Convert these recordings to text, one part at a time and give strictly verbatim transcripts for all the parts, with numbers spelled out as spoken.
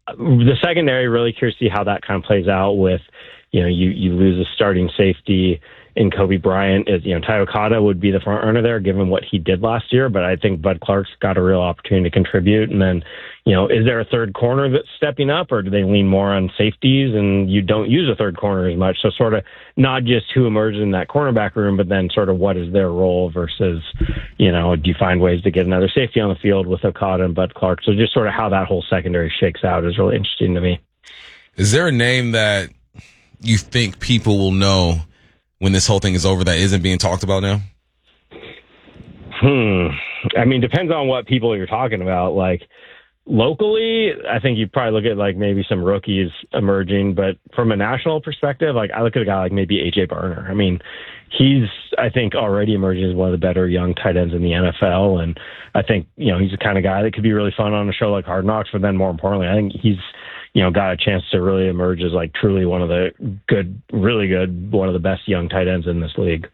the secondary, really curious to see how that kind of plays out with, you know, you, you lose a starting safety in Kobe Bryant. Is, you know, Ty Okada would be the front runner there given what he did last year, but I think Bud Clark's got a real opportunity to contribute. And then, you know, is there a third corner that's stepping up, or do they lean more on safeties and you don't use a third corner as much? So sort of not just who emerges in that cornerback room, but then sort of what is their role versus, you know, do you find ways to get another safety on the field with Okada and Bud Clark? So just sort of how that whole secondary shakes out is really interesting to me. Is there a name that you think people will know when this whole thing is over that isn't being talked about now? Hmm. I mean, depends on what people you're talking about. Like locally, I think you probably look at like maybe some rookies emerging, but from a national perspective, like I look at a guy like maybe A J Barner. I mean, he's, I think, already emerging as one of the better young tight ends in the N F L. And I think, you know, he's the kind of guy that could be really fun on a show like Hard Knocks, but then more importantly, I think he's, you know, got a chance to really emerge as like truly one of the good, really good, one of the best young tight ends in this league.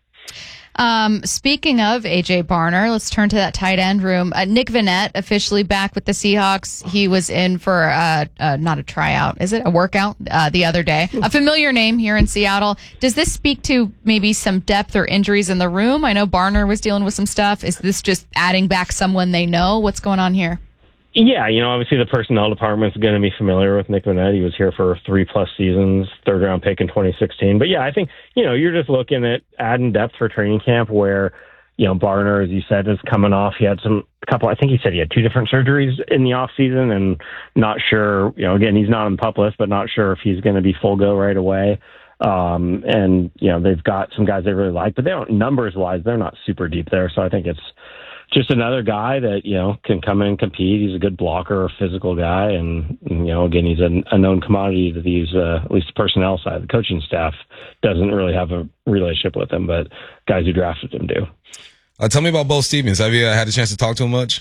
Um, speaking of A J Barner, let's turn to that tight end room. Uh, Nick Vannett officially back with the Seahawks. He was in for uh, uh, not a tryout, is it? A workout uh, the other day. A familiar name here in Seattle. Does this speak to maybe some depth or injuries in the room? I know Barner was dealing with some stuff. Is this just adding back someone they know? What's going on here? Yeah, you know, obviously the personnel department's going to be familiar with Nick Vannett. He was here for three plus seasons, third round pick in twenty sixteen. But yeah, I think, you know, you're just looking at adding depth for training camp where, you know, Barner, as you said, is coming off. He had some couple, I think he said he had two different surgeries in the off season and not sure, you know, again, he's not on the pup list, but not sure if he's going to be full go right away. Um, and, you know, they've got some guys they really like, but they don't, numbers wise, they're not super deep there. So I think it's just another guy that, you know, can come in and compete. He's a good blocker, a physical guy. And, you know, again, he's a, a known commodity to these, uh, at least the personnel side. The coaching staff doesn't really have a relationship with him, but guys who drafted him do. Uh, tell me about Bo Stevens. Have you uh, had a chance to talk to him much?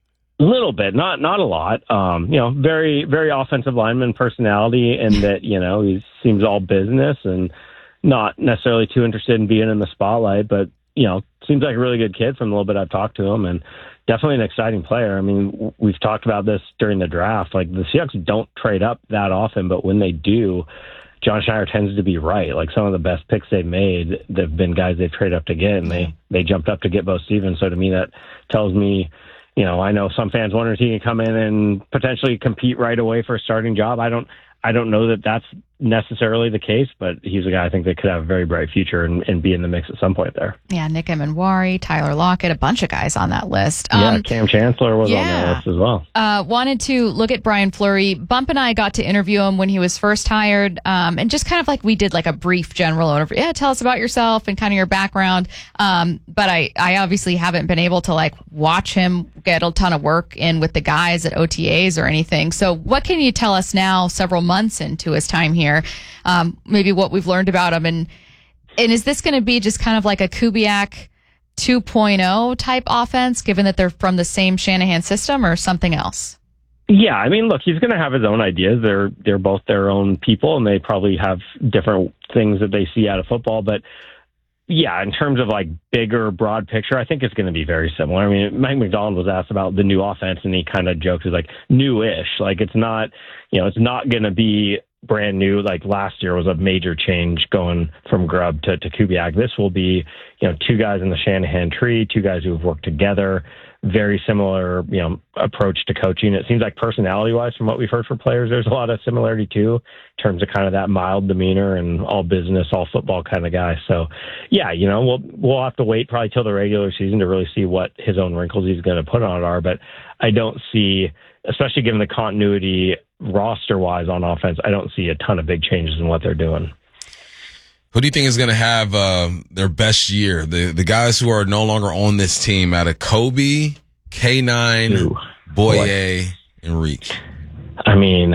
A little bit, not not a lot. Um, you know, very, very offensive lineman personality, and that, you know, he seems all business and not necessarily too interested in being in the spotlight, but, you know, seems like a really good kid from the little bit I've talked to him, and definitely an exciting player. I mean, we've talked about this during the draft. Like, the Seahawks don't trade up that often, but when they do, John Schneider tends to be right. Like, some of the best picks they've made, they've been guys they've traded up to get, and they, they jumped up to get Bo Stevens. So to me, that tells me, you know, I know some fans wonder if he can come in and potentially compete right away for a starting job. I don't, I don't know that that's necessarily the case, but he's a guy I think that could have a very bright future and, and be in the mix at some point there. Yeah, Nick Emanwari, Tyler Lockett, a bunch of guys on that list. Um, yeah, Cam Chancellor was yeah. on that list as well. Uh, wanted to look at Brian Fleury. Bump and I got to interview him when he was first hired, um, and just kind of like we did like a brief general overview. Yeah, tell us about yourself and kind of your background. Um, but I, I obviously haven't been able to like watch him get a ton of work in with the guys at O T As or anything. So what can you tell us now, several months into his time here? Um, maybe what we've learned about him, and and is this going to be just kind of like a Kubiak two point oh type offense, given that they're from the same Shanahan system, or something else? Yeah, I mean, look, he's going to have his own ideas. They're they're both their own people, and they probably have different things that they see out of football. But yeah, in terms of like bigger, broad picture, I think it's going to be very similar. I mean, Mike McDonald was asked about the new offense, and he kind of jokes, is like newish. Like, it's not, you know, it's not going to be brand new. Like last year was a major change going from Grubb to, to Kubiak. This will be, you know, two guys in the Shanahan tree, two guys who have worked together, very similar, you know, approach to coaching. It seems like personality wise, from what we've heard from players, there's a lot of similarity too, in terms of kind of that mild demeanor and all business, all football kind of guy. So yeah, you know, we'll, we'll have to wait probably till the regular season to really see what his own wrinkles he's going to put on it are. But I don't see, especially given the continuity roster wise on offense, I don't see a ton of big changes in what they're doing. Who do you think is going to have uh, their best year? The the guys who are no longer on this team out of Kobe, K nine, Ooh, Boye, boy. and Reek? I mean,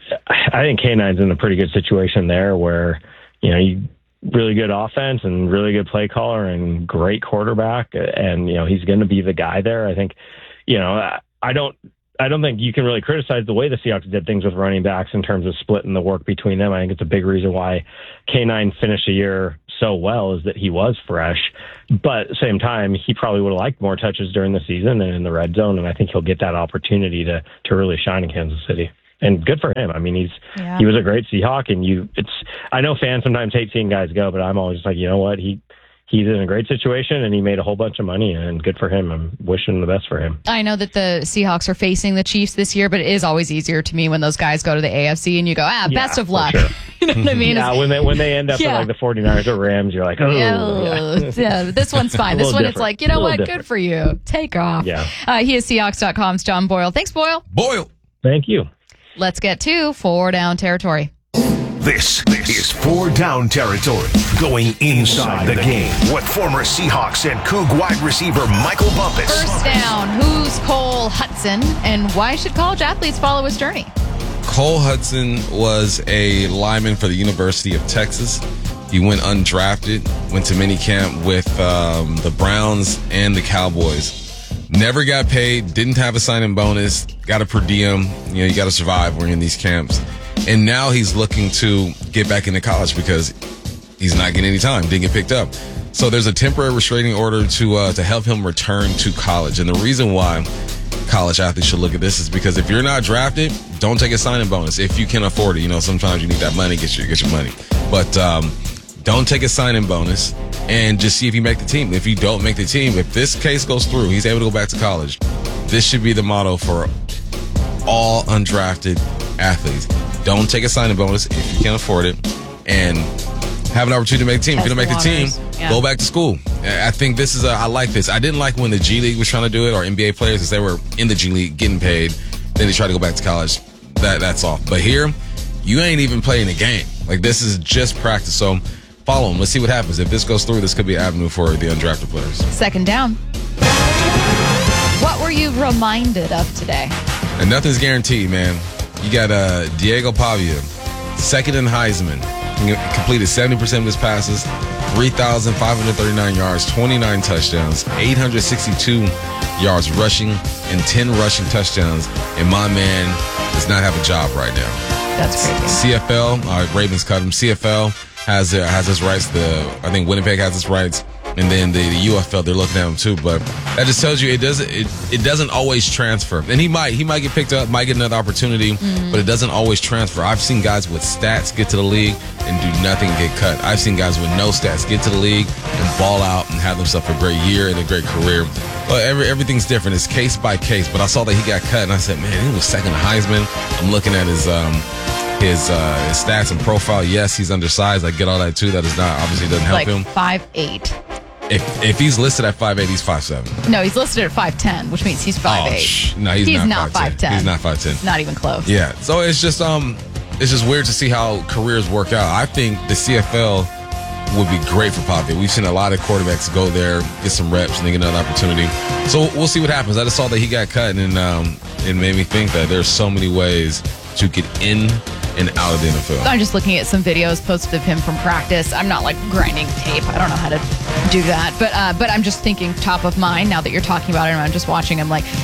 I think K nine's in a pretty good situation there where, you know, you really good offense and really good play caller and great quarterback. And, you know, he's going to be the guy there. I think, you know, I don't, I don't think you can really criticize the way the Seahawks did things with running backs in terms of splitting the work between them. I think it's a big reason why K nine finished the year so well is that he was fresh. But at the same time, he probably would have liked more touches during the season and in the red zone, and I think he'll get that opportunity to to really shine in Kansas City. and good for him. I mean, he's Yeah. he was a great Seahawk, and you. It's I know fans sometimes hate seeing guys go, but I'm always like, you know what, he. He's in a great situation, and he made a whole bunch of money, and good for him. I'm wishing the best for him. I know that the Seahawks are facing the Chiefs this year, but it is always easier to me when those guys go to the A F C and you go, ah, Yeah, best of for luck. sure. You know what I mean? Yeah, It's- when they when they end up Yeah. with like the 49ers or Rams, you're like, oh, Yeah, yeah. yeah, this one's fine. A This little one, it's different. like, you know A little what? Good different. for you. Take off. Yeah. Uh, he is Seahawks dot com's John Boyle. Thanks, Boyle. Boyle. Thank you. Let's get to four down territory. This, this is four down territory. Going inside the game with former Seahawks and Coug wide receiver Michael Bumpus. First down, who's Cole Hudson, and why should college athletes follow his journey? Cole Hudson was a lineman for the University of Texas. He went undrafted, went to minicamp with um, the Browns and the Cowboys. Never got paid, didn't have a signing bonus, got a per diem. You know, you got to survive when you're in these camps. And now he's looking to get back into college because he's not getting any time, didn't get picked up. So there's a temporary restraining order to uh, to help him return to college. And the reason why college athletes should look at this is because if you're not drafted, don't take a signing bonus if you can afford it. You know, sometimes you need that money, get your get your money. But um, don't take a signing bonus and just see if you make the team. If you don't make the team, if this case goes through, he's able to go back to college. This should be the motto for all undrafted athletes. Don't take a signing bonus if you can't afford it, and have an opportunity to make the team. If you don't make the team, Yeah. go back to school. I think this is a, I like this. I didn't like when the G League was trying to do it, or N B A players, because they were in the G League getting paid. Then they tried to go back to college. That That's all. But here, you ain't even playing a game. Like, this is just practice. So follow them. Let's see what happens. If this goes through, this could be an avenue for the undrafted players. Second down. What were you reminded of today? And nothing's guaranteed, man. You got uh, Diego Pavia, second in Heisman. He completed seventy percent of his passes, three thousand five hundred thirty-nine yards, twenty-nine touchdowns, eight hundred sixty-two yards rushing, and ten rushing touchdowns. And my man does not have a job right now. That's crazy. C F L, uh, Ravens cut him. C F L has uh, has his rights. The I think Winnipeg has its rights. And then the, the U F L, they're looking at him too. But that just tells you it doesn't it, it doesn't always transfer. And he might he might get picked up, might get another opportunity, mm-hmm. but it doesn't always transfer. I've seen guys with stats get to the league and do nothing and get cut. I've seen guys with no stats get to the league and ball out and have themselves a great year and a great career. But every, everything's different. It's case by case. But I saw that he got cut, and I said, man, he was second to Heisman. I'm looking at his um his uh, his stats and profile. Yes, he's undersized. I get all that too. That is not obviously doesn't help like him. five eight. If if he's listed at five eight, he's five seven. No, he's listed at five ten, which means he's five eight. Oh, sh- no, he's, he's not, not five ten. He's not five ten. Not even close. Yeah. So it's just um it's just weird to see how careers work out. I think the C F L would be great for Pavia. We've seen a lot of quarterbacks go there, get some reps, and they get another opportunity. So we'll see what happens. I just saw that he got cut, and um, it made me think that there's so many ways to get in and out of the N F L. I'm just looking at some videos posted of him from practice. I'm not like grinding tape. I don't know how to do that. But uh, but I'm just thinking top of mind now that you're talking about it, and I'm just watching him. Like,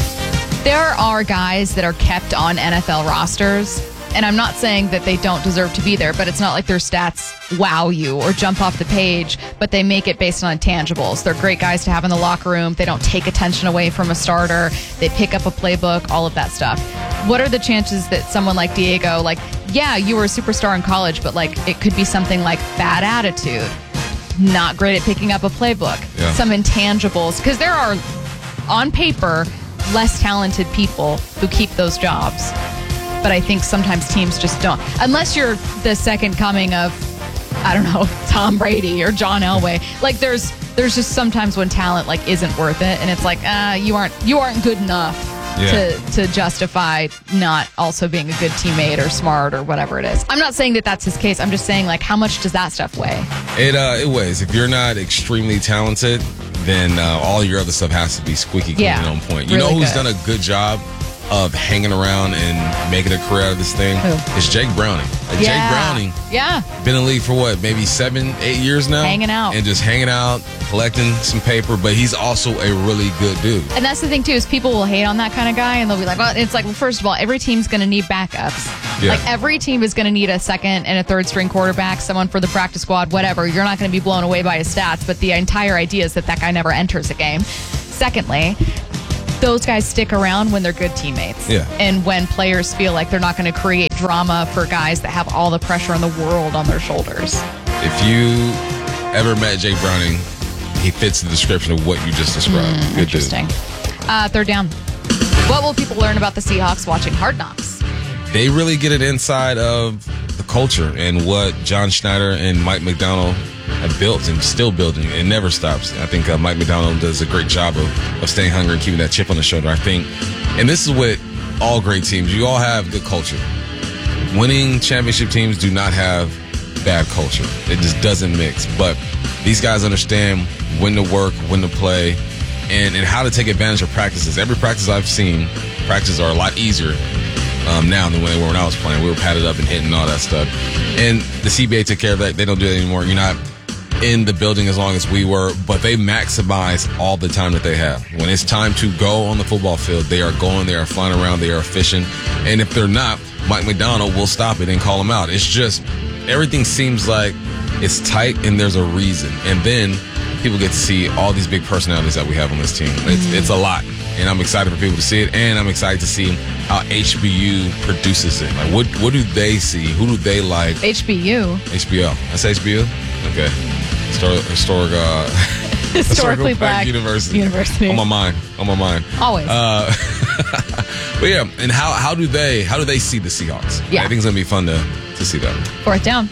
there are guys that are kept on N F L rosters, and I'm not saying that they don't deserve to be there, but it's not like their stats wow you or jump off the page, but they make it based on intangibles. They're great guys to have in the locker room. They don't take attention away from a starter. They pick up a playbook, all of that stuff. What are the chances that someone like Diego, like, yeah, you were a superstar in college, but like it could be something like bad attitude, not great at picking up a playbook, yeah. some intangibles, because there are, on paper, less talented people who keep those jobs. But I think sometimes teams just don't. Unless you're the second coming of, I don't know, Tom Brady or John Elway. Like, there's there's just sometimes when talent like isn't worth it, and it's like, ah, uh, you aren't you aren't good enough yeah. to to justify not also being a good teammate or smart or whatever it is. I'm not saying that that's his case. I'm just saying, like, how much does that stuff weigh? It uh it weighs. If you're not extremely talented, then uh, all your other stuff has to be squeaky clean yeah, and on point. You really know who's good. done a good job of hanging around and making a career out of this thing? Who? It's Jake Browning. Like, yeah. Jake Browning. Yeah. Been in the league for what, maybe seven, eight years now? Hanging out. And just hanging out, collecting some paper, but he's also a really good dude. And that's the thing, too, is people will hate on that kind of guy, and they'll be like, well, it's like, well, first of all, every team's going to need backups. Yeah. Like, every team is going to need a second and a third string quarterback, someone for the practice squad, whatever. You're not going to be blown away by his stats, but the entire idea is that that guy never enters a game. Secondly, those guys stick around when they're good teammates. Yeah. And when players feel like they're not going to create drama for guys that have all the pressure in the world on their shoulders. If you ever met Jake Browning, he fits the description of what you just described. Mm, Good interesting. Uh, third down. What will people learn about the Seahawks watching Hard Knocks? They really get an inside of the culture and what John Schneider and Mike McDonald have built and still building. It never stops. I think uh, Mike McDonald does a great job of, of staying hungry and keeping that chip on the shoulder. I think, and this is what all great teams, you all have good culture. Winning championship teams do not have bad culture. It just doesn't mix. But these guys understand when to work, when to play, and, and how to take advantage of practices. Every practice I've seen, practices are a lot easier um, now than when they were when I was playing. We were padded up and hitting all that stuff. And the C B A took care of that. They don't do that anymore. You're not in the building as long as we were, but they maximize all the time that they have. When it's time to go on the football field, they are going, they are flying around, they are efficient. And if they're not, Mike McDonald will stop it and call them out. It's just, everything seems like it's tight and there's a reason. And then people get to see all these big personalities that we have on this team. It's, it's a lot. And I'm excited for people to see it. And I'm excited to see how H B U produces it. Like, what what do they see? Who do they like? H B U. H B O. That's H B U? Okay. Historic, historic uh, Historically Black University. University. On my mind. On my mind. Always. Uh, but yeah, and how, how do they how do they see the Seahawks? Yeah. I think it's gonna be fun to, to see that. Fourth down.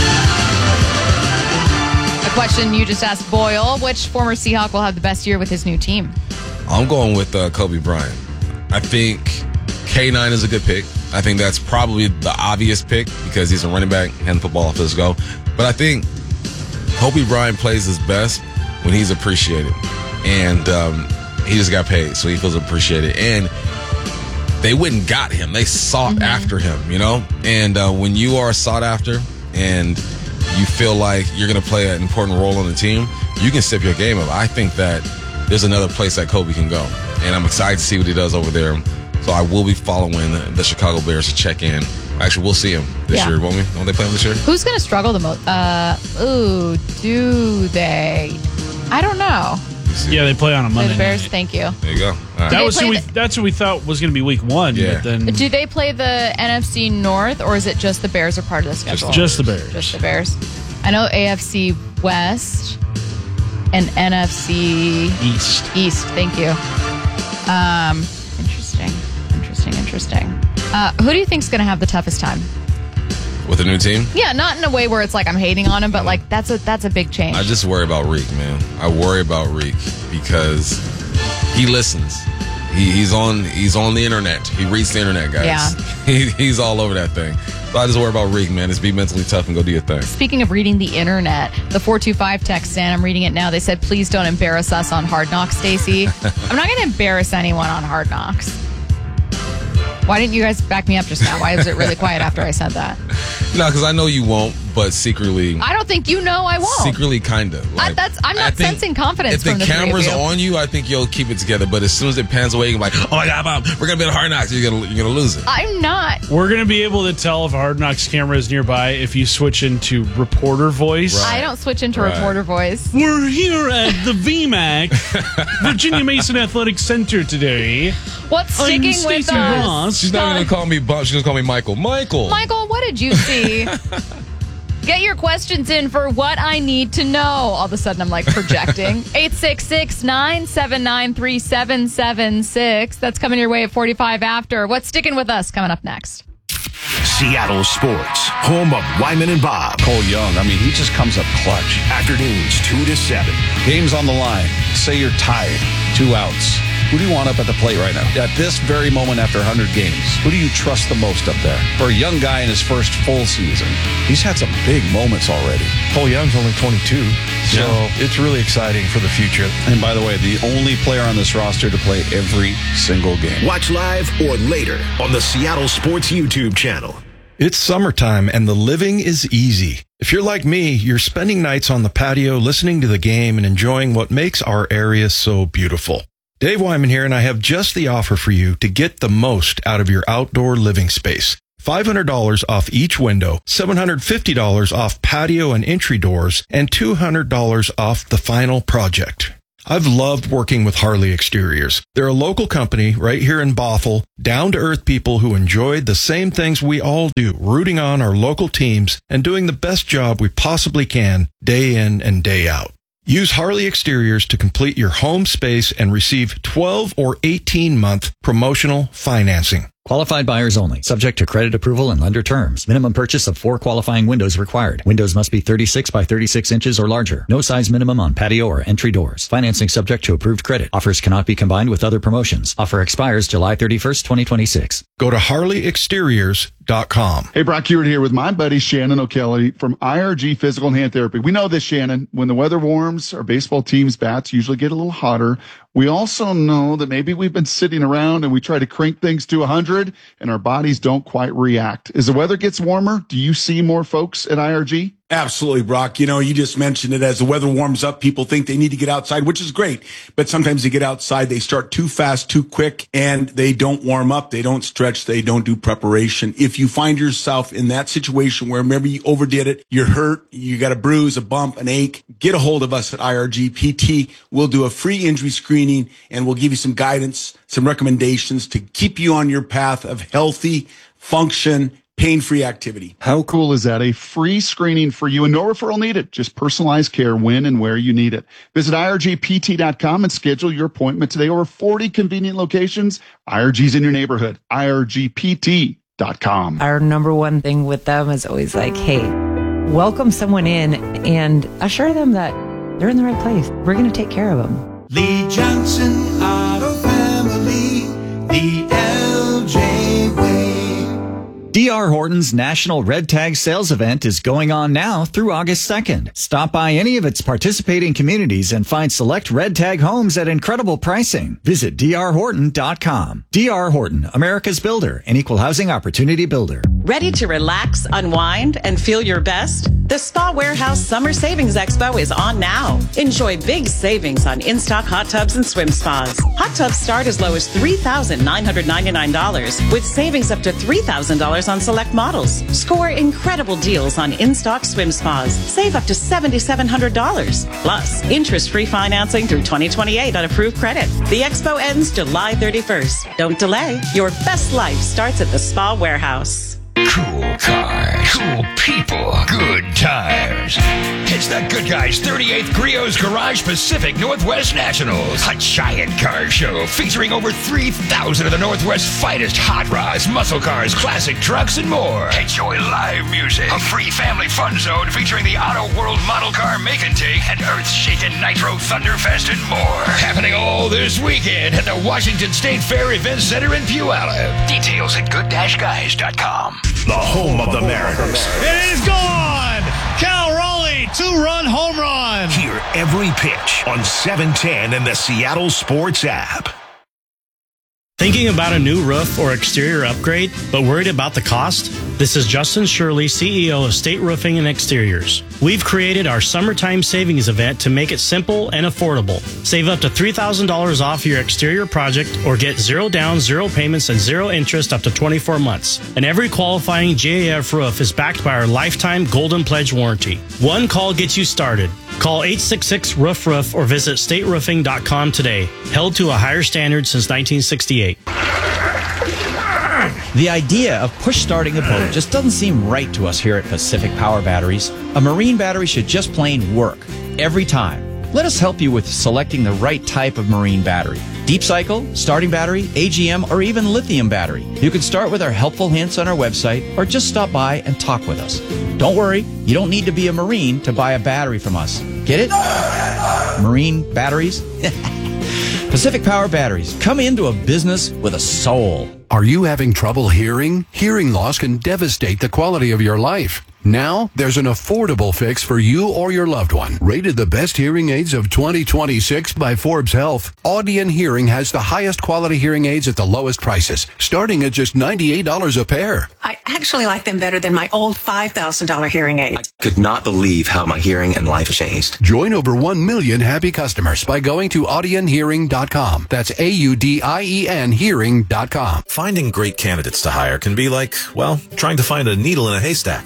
A question you just asked Boyle. Which former Seahawk will have the best year with his new team? I'm going with uh, Kobe Bryant. I think K nine is a good pick. I think that's probably the obvious pick because he's a running back and football off his go. But I think Kobe Bryant plays his best when he's appreciated. And um, he just got paid, so he feels appreciated. And they went and got him. They sought mm-hmm. after him, you know? And uh, when you are sought after and you feel like you're going to play an important role on the team, you can step your game up. I think that there's another place that Kobe can go. And I'm excited to see what he does over there. So I will be following the Chicago Bears to check in. Actually, we'll see him this yeah. year, won't we? Won't they play him this year? Who's going to struggle the most? Uh, ooh, do they? I don't know. Yeah, they play on a Monday the Bears, night. Thank you. There you go. All right. That was who we, the, that's who we thought was going to be week one. Yeah. But then do they play the N F C North, or is it just the Bears are part of the schedule? Just the Bears. Just the Bears. I know A F C West and N F C East. East. Thank you. Um, interesting. Interesting. Interesting. Uh, who do you think is going to have the toughest time? With a new team? Yeah, not in a way where it's like I'm hating on him, but like that's a that's a big change. I just worry about Reek, man. I worry about Reek because he listens. He, he's on he's on the internet. He reads the internet, guys. Yeah. He, he's all over that thing. So I just worry about Reek, man. Just be mentally tough and go do your thing. Speaking of reading the internet, the four two five text, Stan, I'm reading it now. They said, please don't embarrass us on Hard Knocks, Stacey. I'm not going to embarrass anyone on Hard Knocks. Why didn't you guys back me up just now? Why was it really quiet after I said that? No, because I know you won't, but secretly... I don't think you know I won't. Secretly, kind of. Like, that's, I'm not sensing confidence from the If the camera's you. on you, I think you'll keep it together. But as soon as it pans away, you're like, oh my God, Bob, we're going to be at Hard Knocks. You're going you're gonna lose it. I'm not. We're going to be able to tell if a Hard Knocks camera is nearby if you switch into reporter voice. Right. I don't switch into Right. reporter voice. We're here at the V MAC, Virginia Mason Athletic Center today. What's I'm sticking with Stacey us? Ross. She's not going to call me Bob. She's going to call me Michael. Michael. Michael, what did you see? Get your questions in for what I need to know. All of a sudden, I'm like projecting. eight six six, nine seven nine, three seven seven six. That's coming your way at forty-five after. What's sticking with us coming up next? Seattle Sports, home of Wyman and Bob. Cole Young, I mean, he just comes up clutch. Afternoons two to seven. Game's on the line. Say you're tied, two outs. Who do you want up at the plate right now? At this very moment after one hundred games, who do you trust the most up there? For a young guy in his first full season, he's had some big moments already. Cole Young's only twenty-two, so Yeah. it's really exciting for the future. And by the way, the only player on this roster to play every single game. Watch live or later on the Seattle Sports YouTube channel. It's summertime and the living is easy. If you're like me, you're spending nights on the patio listening to the game and enjoying what makes our area so beautiful. Dave Wyman here, and I have just the offer for you to get the most out of your outdoor living space. five hundred dollars off each window, seven hundred fifty dollars off patio and entry doors, and two hundred dollars off the final project. I've loved working with Harley Exteriors. They're a local company right here in Bothell, down-to-earth people who enjoyed the same things we all do, rooting on our local teams and doing the best job we possibly can day in and day out. Use Harley Exteriors to complete your home space and receive twelve or eighteen month promotional financing. Qualified buyers only. Subject to credit approval and lender terms. Minimum purchase of four qualifying windows required. Windows must be thirty-six by thirty-six inches or larger. No size minimum on patio or entry doors. Financing subject to approved credit. Offers cannot be combined with other promotions. Offer expires July thirty-first, twenty twenty-six. Go to harley exteriors dot com. Hey, Brock Hewitt here with my buddy Shannon O'Kelly from I R G Physical and Hand Therapy. We know this, Shannon. When the weather warms, our baseball team's bats usually get a little hotter. We also know that maybe we've been sitting around and we try to crank things to one hundred and our bodies don't quite react. As the weather gets warmer, do you see more folks at I R G? Absolutely, Brock. You know, you just mentioned it. As the weather warms up, people think they need to get outside, which is great. But sometimes they get outside, they start too fast, too quick, and they don't warm up. They don't stretch. They don't do preparation. If you find yourself in that situation where maybe you overdid it, you're hurt, you got a bruise, a bump, an ache, get a hold of us at I R G P T. We'll do a free injury screening and we'll give you some guidance, some recommendations to keep you on your path of healthy function, pain-free activity. How cool is that? A free screening for you and no referral needed. Just personalized care when and where you need it. Visit I R G P T dot com and schedule your appointment today. Over forty convenient locations. I R G's in your neighborhood. I R G P T dot com. Our number one thing with them is always like, hey, welcome someone in and assure them that they're in the right place. We're going to take care of them. Lee Johnson Auto Family, the L J way. D R Horton's National Red Tag Sales Event is going on now through August second. Stop by any of its participating communities and find select Red Tag homes at incredible pricing. Visit D R Horton dot com. D R Horton, America's builder and equal housing opportunity builder. Ready to relax, unwind, and feel your best? The Spa Warehouse Summer Savings Expo is on now. Enjoy big savings on in-stock hot tubs and swim spas. Hot tubs start as low as three thousand nine hundred ninety-nine dollars with savings up to three thousand dollars on select models. Score incredible deals on in-stock swim spas. Save up to seven thousand seven hundred dollars. Plus, interest-free financing through twenty twenty-eight on approved credit. The expo ends July thirty-first. Don't delay. Your best life starts at the Spa Warehouse. Cool cars, cool people, good tires. It's the Good Guys thirty-eighth Griot's Garage Pacific Northwest Nationals, a giant car show featuring over three thousand of the Northwest's finest hot rods, muscle cars, classic trucks, and more. Enjoy live music, a free family fun zone featuring the Auto World Model Car Make and Take, and Earth-Shaking Nitro Thunderfest, and more. Happening all this weekend at the Washington State Fair Event Center in Puyallup. Details at good guys dot com. The home of the Mariners. It is gone! Cal Raleigh, two-run home run. Hear every pitch on seven ten and the Seattle Sports app. Thinking about a new roof or exterior upgrade, but worried about the cost? This is Justin Shirley, C E O of State Roofing and Exteriors. We've created our summertime savings event to make it simple and affordable. Save up to three thousand dollars off your exterior project or get zero down, zero payments, and zero interest up to twenty-four months. And every qualifying J A F roof is backed by our lifetime Golden Pledge warranty. One call gets you started. Call eight six six, roof roof or visit state roofing dot com today. Held to a higher standard since nineteen sixty-eight. The idea of push-starting a boat just doesn't seem right to us here at Pacific Power Batteries. A marine battery should just plain work every time. Let us help you with selecting the right type of marine battery. Deep cycle, starting battery, A G M, or even lithium battery. You can start with our helpful hints on our website or just stop by and talk with us. Don't worry, you don't need to be a Marine to buy a battery from us. Get it? Marine batteries? Pacific Power Batteries. Come into a business with a soul. Are you having trouble hearing? Hearing loss can devastate the quality of your life. Now, there's an affordable fix for you or your loved one. Rated the best hearing aids of twenty twenty-six by Forbes Health, Audion Hearing has the highest quality hearing aids at the lowest prices, starting at just ninety-eight dollars a pair. I actually like them better than my old five thousand dollars hearing aid. I could not believe how my hearing and life changed. Join over one million happy customers by going to audion hearing dot com. That's A U D I E N hearing dot com. Finding great candidates to hire can be like, well, trying to find a needle in a haystack, but not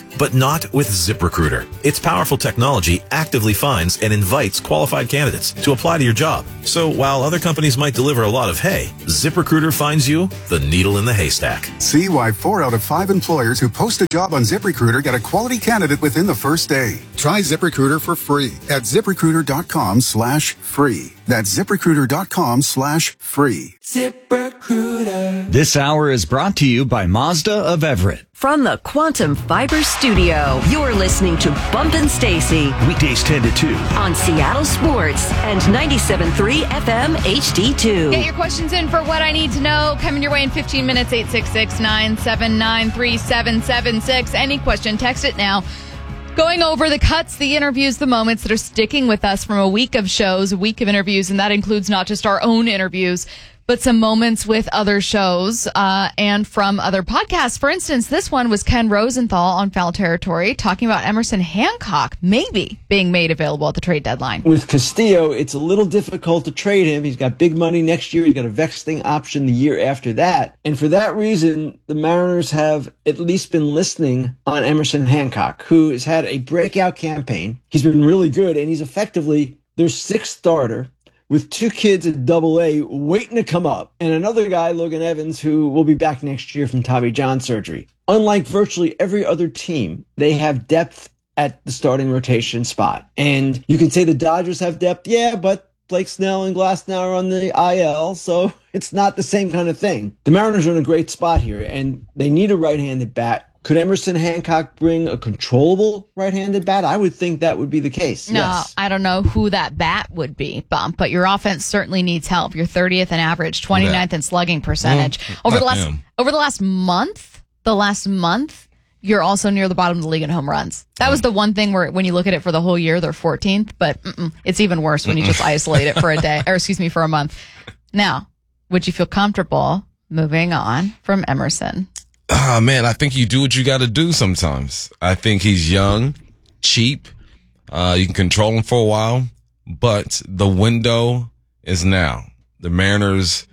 Not with ZipRecruiter. Its powerful technology actively finds and invites qualified candidates to apply to your job. So while other companies might deliver a lot of hay, ZipRecruiter finds you the needle in the haystack. See why four out of five employers who post a job on ZipRecruiter get a quality candidate within the first day. Try ZipRecruiter for free at ZipRecruiter.com slash free. That's ZipRecruiter.com slash free. ZipRecruiter. This hour is brought to you by Mazda of Everett. From the Quantum Fiber Studio, you're listening to Bumpin' Stacy. Weekdays ten to two. On Seattle Sports and ninety-seven point three F M H D two. Get your questions in for What I Need to Know. Coming your way in fifteen minutes, eight six six, nine seven nine, three seven seven six. Any question, text it now. Going over the cuts, the interviews, the moments that are sticking with us from a week of shows, a week of interviews, and that includes not just our own interviews, but some moments with other shows uh, and from other podcasts. For instance, this one was Ken Rosenthal on Foul Territory talking about Emerson Hancock maybe being made available at the trade deadline. With Castillo, it's a little difficult to trade him. He's got big money next year. He's got a vesting option the year after that. And for that reason, the Mariners have at least been listening on Emerson Hancock, who has had a breakout campaign. He's been really good, and he's effectively their sixth starter, with two kids at double A waiting to come up, and another guy, Logan Evans, who will be back next year from Tommy John surgery. Unlike virtually every other team, they have depth at the starting rotation spot. And you can say the Dodgers have depth, yeah, but Blake Snell and Glasnow are on the I L, so it's not the same kind of thing. The Mariners are in a great spot here, and they need a right-handed bat. Could Emerson Hancock bring a controllable right-handed bat? I would think that would be the case. No, yes. I don't know who that bat would be, Bump, but your offense certainly needs help. You're thirtieth in average, twenty-ninth in slugging percentage. Mm, over the not last him. over the last month, the last month, you're also near the bottom of the league in home runs. That was the one thing where when you look at it for the whole year, they're fourteenth, but mm-mm, it's even worse when you just isolate it for a day, or excuse me, for a month. Now, would you feel comfortable moving on from Emerson? Ah, man, I think you do what you got to do sometimes. I think he's young, cheap. Uh, you can control him for a while, but the window is now. The Mariners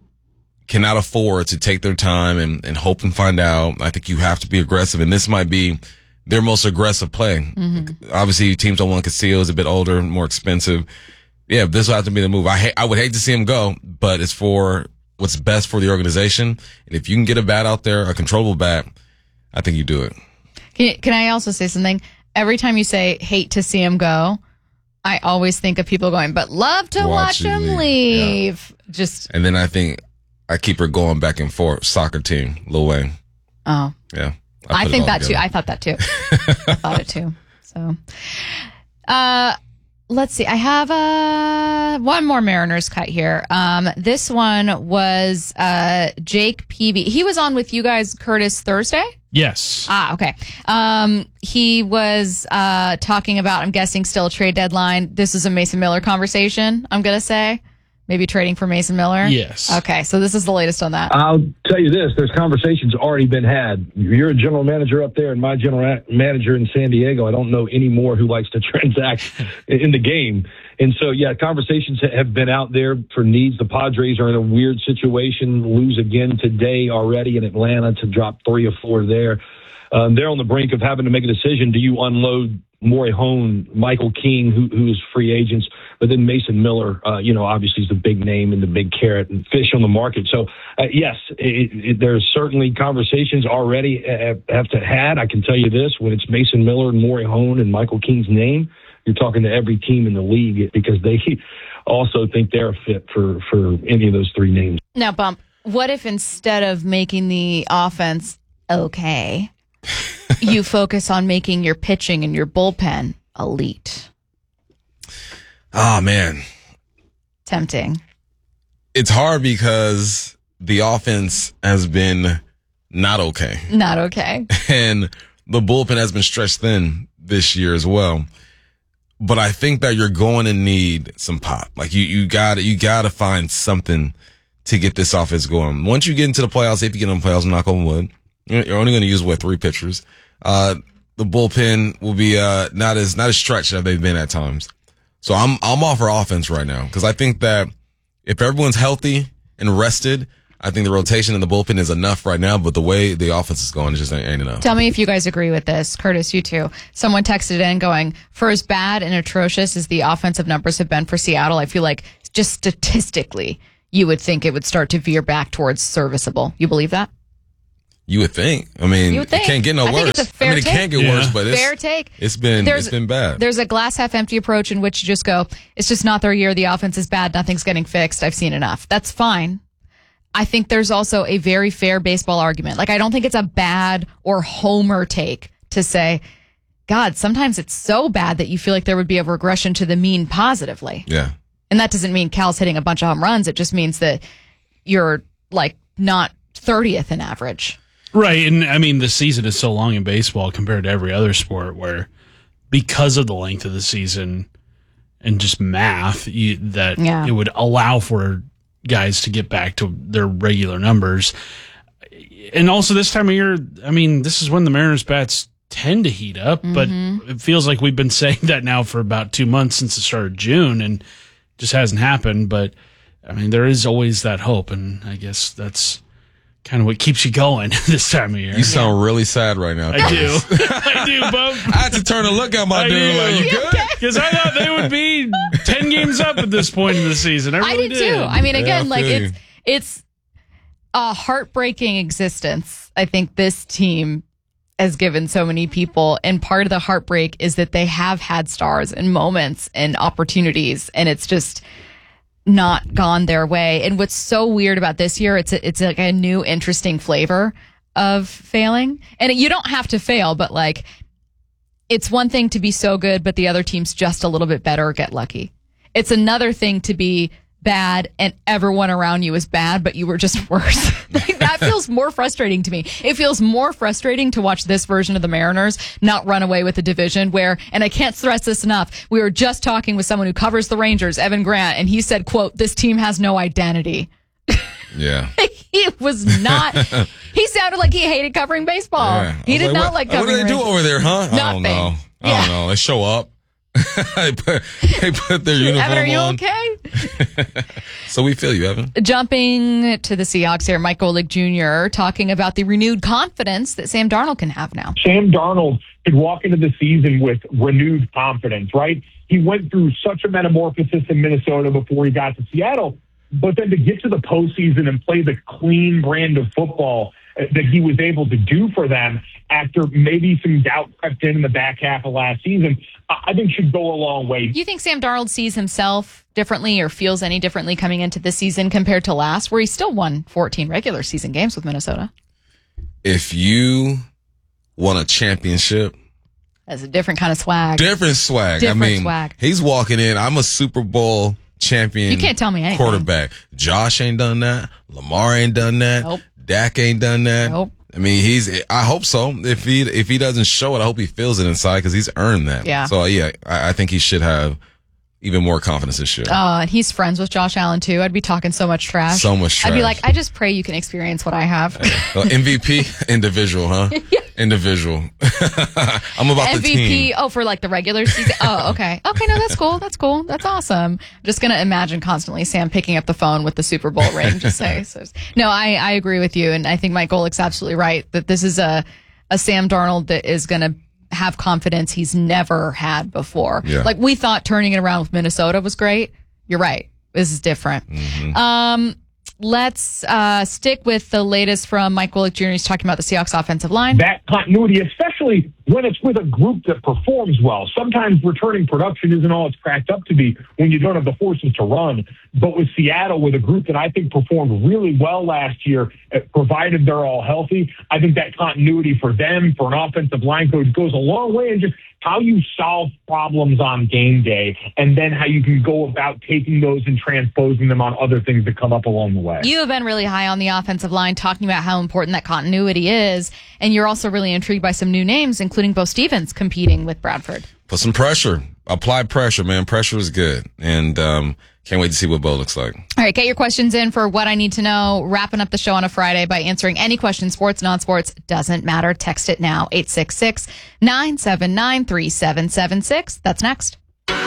cannot afford to take their time and, and hope and find out. I think you have to be aggressive, and this might be their most aggressive play. Mm-hmm. Obviously, teams don't want Castillo. He's a bit older, more expensive. Yeah, this will have to be the move. I ha- I would hate to see him go, but it's for what's best for the organization. And if you can get a bat out there, a controllable bat, I think you do it. Can, you, can I also say something? Every time you say hate to see him go, I always think of people going, but love to watch, watch him leave. leave. Yeah. Just And then I think I keep her going back and forth. Soccer team, Lil Wayne. Oh. Yeah. I, I think that together. too. I thought that too. I thought it too. So, uh, let's see. I have uh, one more Mariners cut here. Um, this one was uh, Jake Peavy. He was on with you guys, Curtis, Thursday? Yes. Ah, okay. Um, he was uh, talking about, I'm guessing, still a trade deadline. This is a Mason Miller conversation, I'm going to say. Maybe trading for Mason Miller? Yes. Okay, so this is the latest on that. I'll tell you this. There's conversations already been had. You're a general manager up there and my general manager in San Diego. I don't know any more who likes to transact in the game. And so, yeah, conversations have been out there for needs. The Padres are in a weird situation, lose again today already in Atlanta to drop three or four there. Um, they're on the brink of having to make a decision. Do you unload Morejon, Michael King, who, who is free agents, but then Mason Miller, uh, you know, obviously is the big name and the big carrot and fish on the market. So, uh, yes, it, it, there's certainly conversations already have, have to had. I can tell you this, when it's Mason Miller and Morejon and Michael King's name, you're talking to every team in the league because they also think they're a fit for, for any of those three names. Now, Bump, what if instead of making the offense okay, you focus on making your pitching and your bullpen elite? Oh, man. Tempting. It's hard because the offense has been not okay. Not okay. And the bullpen has been stretched thin this year as well. But I think that you're going to need some pop. Like you, you got you got to find something to get this offense going. Once you get into the playoffs, if you get in the playoffs, knock on wood, you're only going to use what three pitchers. Uh, the bullpen will be uh not as not as stretched as they've been at times. So I'm I'm all for offense right now because I think that if everyone's healthy and rested, I think the rotation in the bullpen is enough right now, but the way the offense is going, it just ain't, ain't enough. Tell me if you guys agree with this. Curtis, you too. Someone texted in going, for as bad and atrocious as the offensive numbers have been for Seattle, I feel like just statistically, you would think it would start to veer back towards serviceable. You believe that? You would think. I mean, You would think. it can't get no I think worse. it's a fair I mean, it take. can't get Yeah. worse, but it's, Fair take. it's been There's- it's been bad. There's a glass half empty approach in which you just go, it's just not their year. The offense is bad. Nothing's getting fixed. I've seen enough. That's fine. I think there's also a very fair baseball argument. Like, I don't think it's a bad or homer take to say, God, sometimes it's so bad that you feel like there would be a regression to the mean positively. Yeah. And that doesn't mean Cal's hitting a bunch of home runs. It just means that you're like not thirtieth in average. Right. And I mean, the season is so long in baseball compared to every other sport where because of the length of the season and just math, you, that Yeah. it would allow for guys to get back to their regular numbers. And also this time of year, I mean, this is when the Mariners bats tend to heat up, but Mhm. it feels like we've been saying that now for about two months since the start of June and it just hasn't happened. But I mean, there is always that hope. And I guess that's kind of what keeps you going this time of year. You sound really sad right now. I do. I do, Bub. I had to turn and look at my I dude. do. Like, you good? Because I thought they would be ten games up at this point in the season. I I really did too. I mean, Yeah, again, I like feel it's you. it's a heartbreaking existence. I think this team has given so many people, and part of the heartbreak is that they have had stars and moments and opportunities, and it's just not gone their way. And what's so weird about this year, it's a, it's like a new interesting flavor of failing. And you don't have to fail, but like it's one thing to be so good, but the other team's just a little bit better or get lucky. It's another thing to be bad and everyone around you is bad, but you were just worse. Like, that feels more frustrating to me. It feels more frustrating to watch this version of the Mariners not run away with the division where, and I can't stress this enough, we were just talking with someone who covers the Rangers, Evan Grant, and he said, quote, this team has no identity. Yeah. He was not, he sounded like he hated covering baseball. Yeah. He I was did like, not what, like What covering do they do Rangers. over there, huh? I Nothing. don't know. I Yeah. don't know. They show up. they, put, they put their uniform Evan, are you on. okay? So we feel you, Evan. Jumping to the Seahawks here, Mike Golick Junior talking about the renewed confidence that Sam Darnold can have now. Sam Darnold could walk into the season with renewed confidence, right? He went through such a metamorphosis in Minnesota before he got to Seattle, but then to get to the postseason and play the clean brand of football that he was able to do for them after maybe some doubt crept in in the back half of last season, I think should go a long way. Do you think Sam Darnold sees himself differently or feels any differently coming into this season compared to last, where he still won fourteen regular season games with Minnesota? If you won a championship, That's a different kind of swag. different swag. Different I mean, swag. he's walking in. I'm a Super Bowl champion. You can't tell me anything. Quarterback. Josh ain't done that. Lamar ain't done that. Nope. Dak ain't done that. Nope. I mean, he's. I hope so. If he if he doesn't show it, I hope he feels it inside because he's earned that. Yeah. So yeah, I, I think he should have even more confidence this year. Uh, and he's friends with Josh Allen too. I'd be talking so much trash. So much I'd be trash. like, I just pray you can experience what I have. Well, M V P, individual, huh? Individual. I'm about M the V team. P. Oh, for like the regular season. Oh, okay. Okay, no, that's cool. That's cool. That's awesome. I'm just gonna imagine constantly Sam picking up the phone with the Super Bowl ring. Just say, so, no, I I agree with you, and I think Mike Golick's absolutely right that this is a a Sam Darnold that is gonna have confidence he's never had before. Yeah. Like we thought turning it around with Minnesota was great. You're right. This is different. Mm-hmm. Um. Let's uh, stick with the latest from Mike Golick Junior He's talking about the Seahawks offensive line. That continuity, especially when it's with a group that performs well. Sometimes returning production isn't all it's cracked up to be when you don't have the forces to run. But with Seattle, with a group that I think performed really well last year, uh, provided they're all healthy, I think that continuity for them, for an offensive line coach, goes a long way in just how you solve problems on game day and then how you can go about taking those and transposing them on other things that come up along the way. You have been really high on the offensive line, talking about how important that continuity is, and you're also really intrigued by some new names, including Bo Stevens competing with Bradford. Put some pressure. Apply pressure, man. Pressure is good. And um, can't wait to see what Bo looks like. All right, get your questions in for What I Need to Know. Wrapping up the show on a Friday by answering any question, sports, non-sports, doesn't matter. Text it now, eight six six, nine seven nine, three seven seven six. That's next.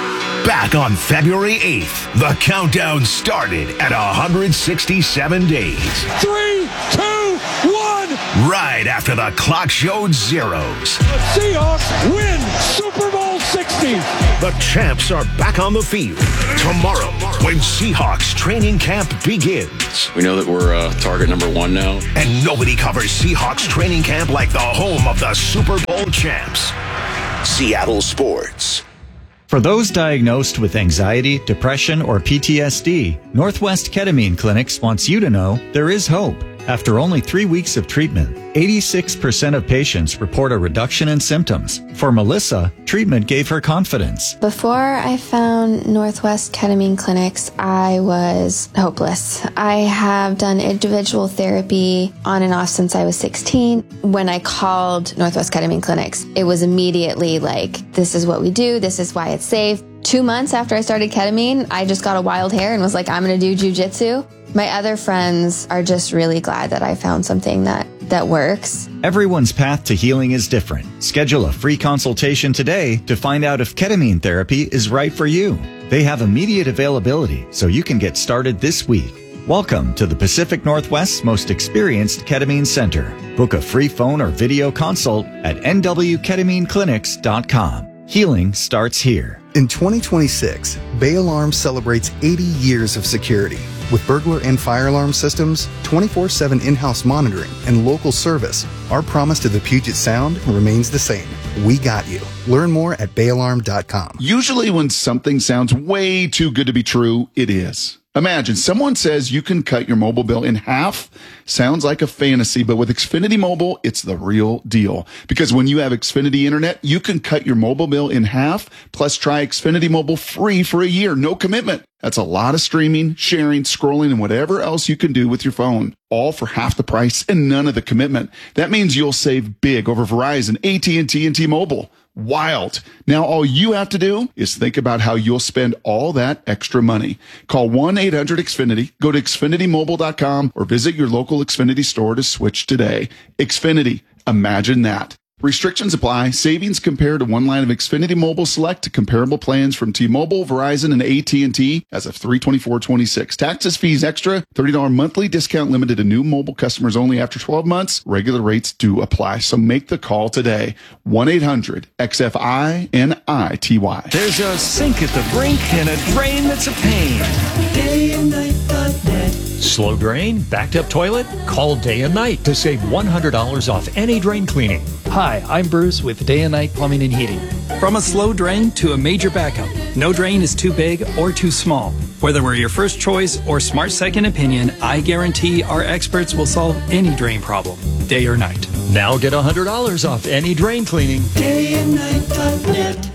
Back on February eighth, the countdown started at one hundred sixty-seven days. Three, two, one. Right after the clock showed zeros. The Seahawks win Super Bowl sixty. The champs are back on the field tomorrow when Seahawks training camp begins. We know that we're uh, target number one now. And nobody covers Seahawks training camp like the home of the Super Bowl champs. Seattle Sports. For those diagnosed with anxiety, depression, or P T S D, Northwest Ketamine Clinics wants you to know there is hope. After only three weeks of treatment, eighty-six percent of patients report a reduction in symptoms. For Melissa, treatment gave her confidence. Before I found Northwest Ketamine Clinics, I was hopeless. I have done individual therapy on and off since I was sixteen. When I called Northwest Ketamine Clinics, it was immediately like, this is what we do, this is why it's safe. Two months after I started ketamine, I just got a wild hair and was like, I'm going to do jujitsu. My other friends are just really glad that I found something that, that works. Everyone's path to healing is different. Schedule a free consultation today to find out if ketamine therapy is right for you. They have immediate availability, so you can get started this week. Welcome to the Pacific Northwest's most experienced ketamine center. Book a free phone or video consult at n w ketamine clinics dot com. Healing starts here. In twenty twenty-six, Bay Alarm celebrates eighty years of security. With burglar and fire alarm systems, twenty-four seven in-house monitoring, and local service, our promise to the Puget Sound remains the same. We got you. Learn more at bay alarm dot com. Usually when something sounds way too good to be true, it is. Imagine someone says you can cut your mobile bill in half. Sounds like a fantasy, but with Xfinity Mobile, it's the real deal. Because when you have Xfinity Internet, you can cut your mobile bill in half, plus try Xfinity Mobile free for a year, no commitment. That's a lot of streaming, sharing, scrolling, and whatever else you can do with your phone. All for half the price and none of the commitment. That means you'll save big over Verizon, A T and T, and T-Mobile. Wild. Now all you have to do is think about how you'll spend all that extra money. Call one eight hundred X Finity, go to xfinity mobile dot com, or visit your local Xfinity store to switch today. Xfinity. Imagine that. Restrictions apply. Savings compared to one line of Xfinity Mobile Select to comparable plans from T-Mobile, Verizon, and A T and T as of three twenty-four twenty-six. Taxes, fees extra. thirty dollars monthly discount limited to new mobile customers only after twelve months. Regular rates do apply. So make the call today. one eight hundred X F I N I T Y. There's a sink at the brink and a drain that's a pain. Day and night dot net. Slow drain? Backed up toilet? Call Day and Night to save one hundred dollars off any drain cleaning. Hi, I'm Bruce with Day and Night Plumbing and Heating. From a slow drain to a major backup, no drain is too big or too small. Whether we're your first choice or smart second opinion, I guarantee our experts will solve any drain problem, day or night. Now get one hundred dollars off any drain cleaning. Day and night dot net.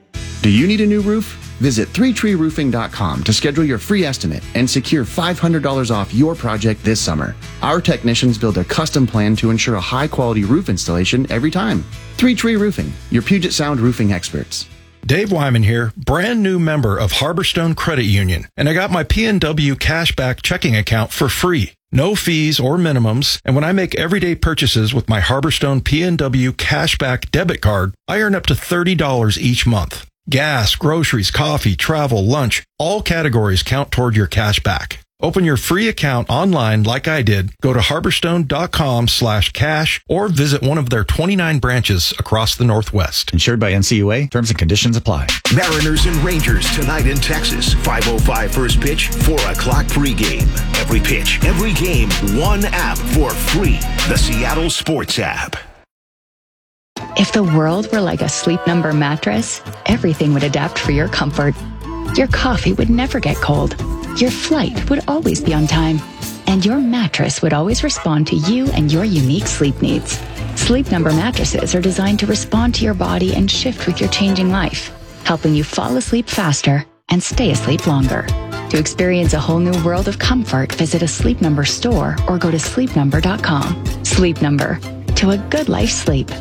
Do you need a new roof? Visit three tree roofing dot com to schedule your free estimate and secure five hundred dollars off your project this summer. Our technicians build a custom plan to ensure a high-quality roof installation every time. three tree Roofing, your Puget Sound roofing experts. Dave Wyman here, brand new member of Harborstone Credit Union, and I got my P N W cashback checking account for free. No fees or minimums, and when I make everyday purchases with my Harborstone P N W cashback debit card, I earn up to thirty dollars each month. Gas, groceries, coffee, travel, lunch, all categories count toward your cash back. Open your free account online like I did. Go to harborstone dot com slash cash or visit one of their twenty-nine branches across the Northwest. Insured by N C U A. Terms and conditions apply. Mariners and Rangers tonight in Texas. five oh five first pitch, four o'clock pregame. Every pitch, every game, one app for free. The Seattle Sports app. If the world were like a Sleep Number mattress, everything would adapt for your comfort. Your coffee would never get cold. Your flight would always be on time. And your mattress would always respond to you and your unique sleep needs. Sleep Number mattresses are designed to respond to your body and shift with your changing life, helping you fall asleep faster and stay asleep longer. To experience a whole new world of comfort, visit a Sleep Number store or go to sleep number dot com. Sleep Number. To a good life sleep.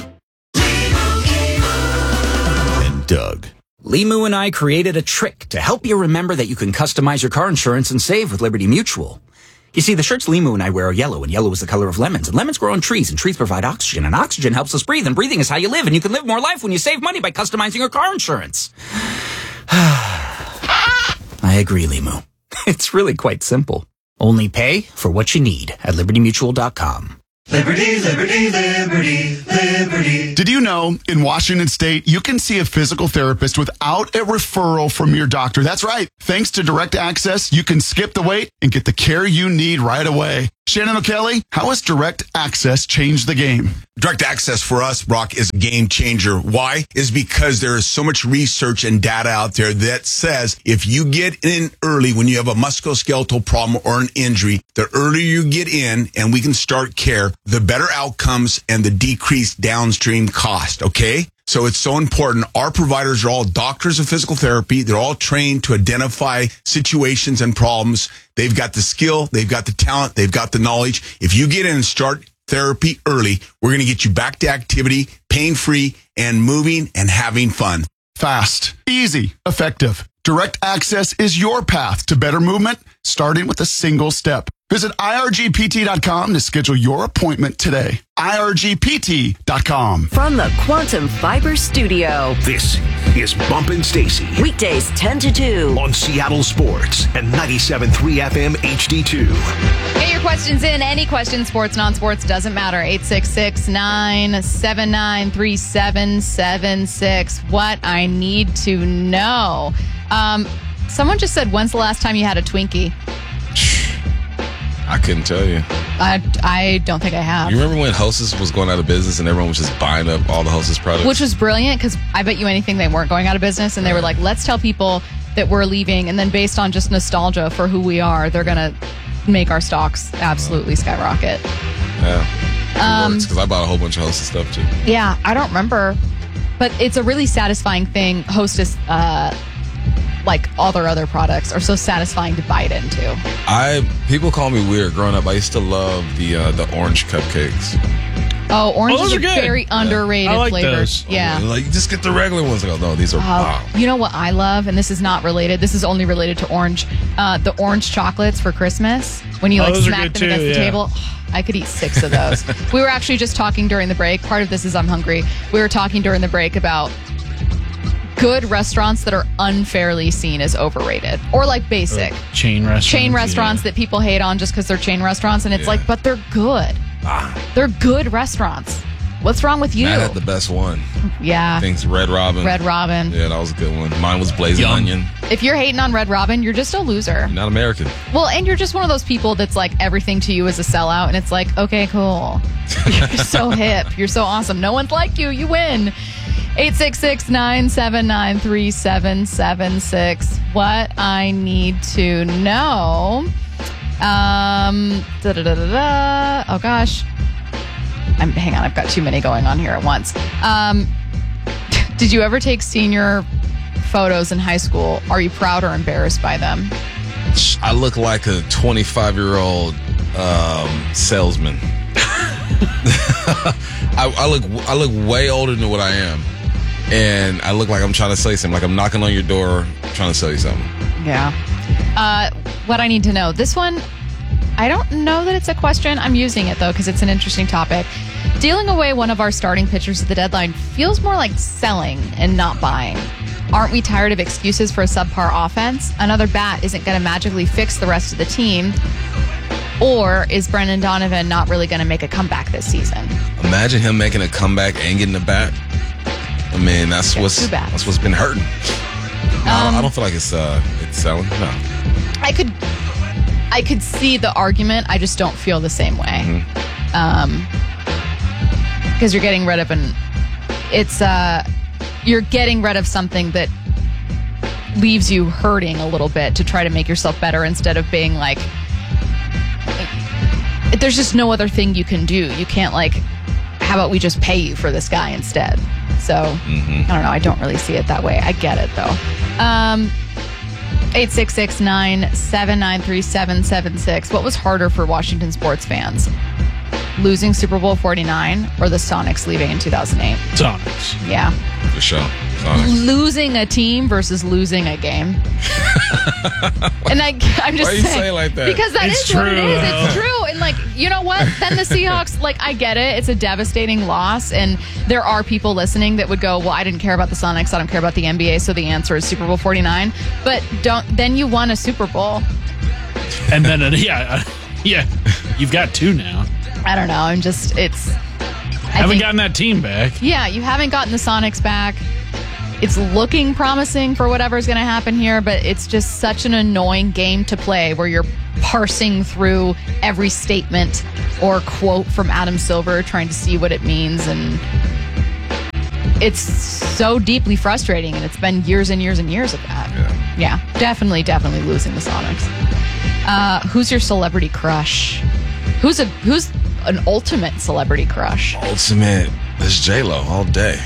Doug. Limu and I created a trick to help you remember that you can customize your car insurance and save with Liberty Mutual. You see, the shirts Limu and I wear are yellow, and yellow is the color of lemons, and lemons grow on trees, and trees provide oxygen, and oxygen helps us breathe, and breathing is how you live, and you can live more life when you save money by customizing your car insurance. I agree, Limu. It's really quite simple. Only pay for what you need at liberty mutual dot com. Liberty, liberty, liberty, liberty. Did you know in Washington State, you can see a physical therapist without a referral from your doctor? That's right. Thanks to Direct Access, you can skip the wait and get the care you need right away. Shannon O'Kelly, how has Direct Access changed the game? Direct Access for us, Brock, is a game changer. Why? Is because there is so much research and data out there that says if you get in early when you have a musculoskeletal problem or an injury, the earlier you get in and we can start care, the better outcomes and the decreased downstream cost, okay? So it's so important. Our providers are all doctors of physical therapy. They're all trained to identify situations and problems. They've got the skill. They've got the talent. They've got the knowledge. If you get in and start therapy early, we're going to get you back to activity, pain-free, and moving and having fun. Fast, easy, effective. Direct Access is your path to better movement, starting with a single step. Visit I R G P T dot com to schedule your appointment today. I R G P T dot com. From the Quantum Fiber Studio, this is Bumpin' Stacy. Weekdays ten to two. On Seattle Sports and ninety-seven point three F M H D two. Get your questions in. Any questions, sports, non-sports, doesn't matter. eight six six, nine seven nine, three seven seven six. What I need to know. Um, someone just said, when's the last time you had a Twinkie? I couldn't tell you. I, I don't think I have. You remember when Hostess was going out of business and everyone was just buying up all the Hostess products? Which was brilliant because I bet you anything they weren't going out of business. And they were like, let's tell people that we're leaving. And then based on just nostalgia for who we are, they're going to make our stocks absolutely skyrocket. Yeah. Um, because I bought a whole bunch of Hostess stuff too. Yeah, I don't remember. But it's a really satisfying thing. Hostess, uh, like all their other products, are so satisfying to bite into. I people call me weird. Growing up, I used to love the uh, the orange cupcakes. Oh, oranges Oh, those are, are good. very underrated I like flavors. those. Yeah. Like, just get the regular ones. I go, no, these are Oh, wow. you know what I love, and this is not related. This is only related to orange. Uh, the orange chocolates for Christmas. When you Oh, like those are smack them good against too, the yeah. table. I could eat six of those. We were actually just talking during the break. Part of this is I'm hungry. We were talking during the break about good restaurants that are unfairly seen as overrated or like basic. Chain restaurants. Chain restaurants that people hate on just because they're chain restaurants. And it's Yeah. like, but they're good. They're good restaurants. What's wrong with you? Matt had the best one. Yeah. I think Red Robin. Red Robin. Yeah, that was a good one. Mine was Blazing Onion. If you're hating on Red Robin, you're just a loser. You're not American. Well, and you're just one of those people that's like everything to you is a sellout, and it's like, okay, cool. You're so hip. You're so awesome. No one's like you. You win. eight six six, nine seven nine, three seven seven six. What I need to know. Um, da da da da da. Oh, gosh. I'm, hang on, I've got too many going on here at once. Um, did you ever take senior photos in high school? Are you proud or embarrassed by them? I look like a twenty-five-year-old um, salesman. I, I look I look way older than what I am, and I look like I'm trying to sell you something. Like I'm knocking on your door, trying to sell you something. Yeah. Uh, what I need to know. This one, I don't know that it's a question. I'm using it, though, because it's an interesting topic. Dealing away one of our starting pitchers at the deadline feels more like selling and not buying. Aren't we tired of excuses for a subpar offense? Another bat isn't going to magically fix the rest of the team. Or is Brendan Donovan not really going to make a comeback this season? Imagine him making a comeback and getting the bat. I mean, that's Get what's two bats. that's what's been hurting. No, I, don't, I don't feel like it's uh it's selling. No. I could, I could see the argument. I just don't feel the same way. Um, because you're getting rid of an, it's uh, you're getting rid of something that leaves you hurting a little bit to try to make yourself better instead of being like, there's just no other thing you can do. You can't like, how about we just pay you for this guy instead? So I don't know. I don't really see it that way. I get it though. Um, eight six six, nine seven nine, three seven seven six. What was harder for Washington sports fans? Losing Super Bowl forty-nine or the Sonics leaving in two thousand eight? Sonics. Yeah. For sure. Sonics. Losing a team versus losing a game. And I, I'm just Why you saying. say it like that? Because that It's is what it true, is. though. It's true. And like, you know what? Then the Seahawks, like, I get it. It's a devastating loss. And there are people listening that would go, well, I didn't care about the Sonics. I don't care about the N B A. So the answer is Super Bowl forty-nine. But don't, then you won a Super Bowl. And then, uh, yeah, uh, yeah, you've got two now. I don't know. I'm just, it's. I haven't think, gotten that team back. Yeah, you haven't gotten the Sonics back. It's looking promising for whatever's going to happen here, but it's just such an annoying game to play where you're parsing through every statement or quote from Adam Silver trying to see what it means. And it's so deeply frustrating, and it's been years and years and years of that. Yeah, yeah, definitely, definitely losing the Sonics. Uh, who's your celebrity crush? Who's a who's an ultimate celebrity crush? Ultimate is J-Lo all day.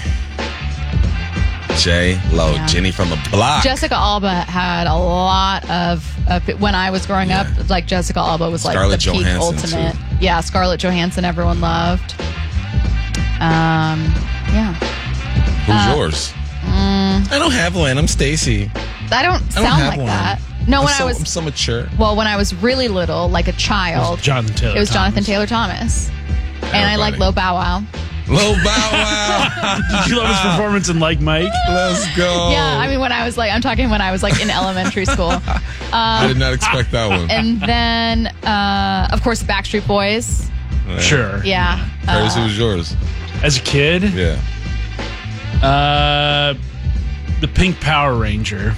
J-Lo, Yeah. Jenny from the block. Jessica Alba had a lot of, uh, when I was growing up, like Jessica Alba was like Scarlett the peak Johansson, ultimate. too. Yeah, Scarlett Johansson, everyone loved. Um, yeah. Who's Uh, yours? Mm, I don't have one. I'm Stacy. I don't I don't sound have like one. that. No, I'm when so, I was I'm so mature. well, when I was really little, like a child, Jonathan Taylor it was Jonathan Thomas. Taylor Thomas, and I like Low Bow Wow. Low Bow Wow. Did you love his performance in Like Mike? Let's go. Yeah, I mean, when I was like, I'm talking when I was like in elementary school. Um, I did not expect that one. And then, uh, of course, Backstreet Boys. Sure. Yeah. Curtis, Uh, who's yours? As a kid? Yeah. Uh, the Pink Power Ranger.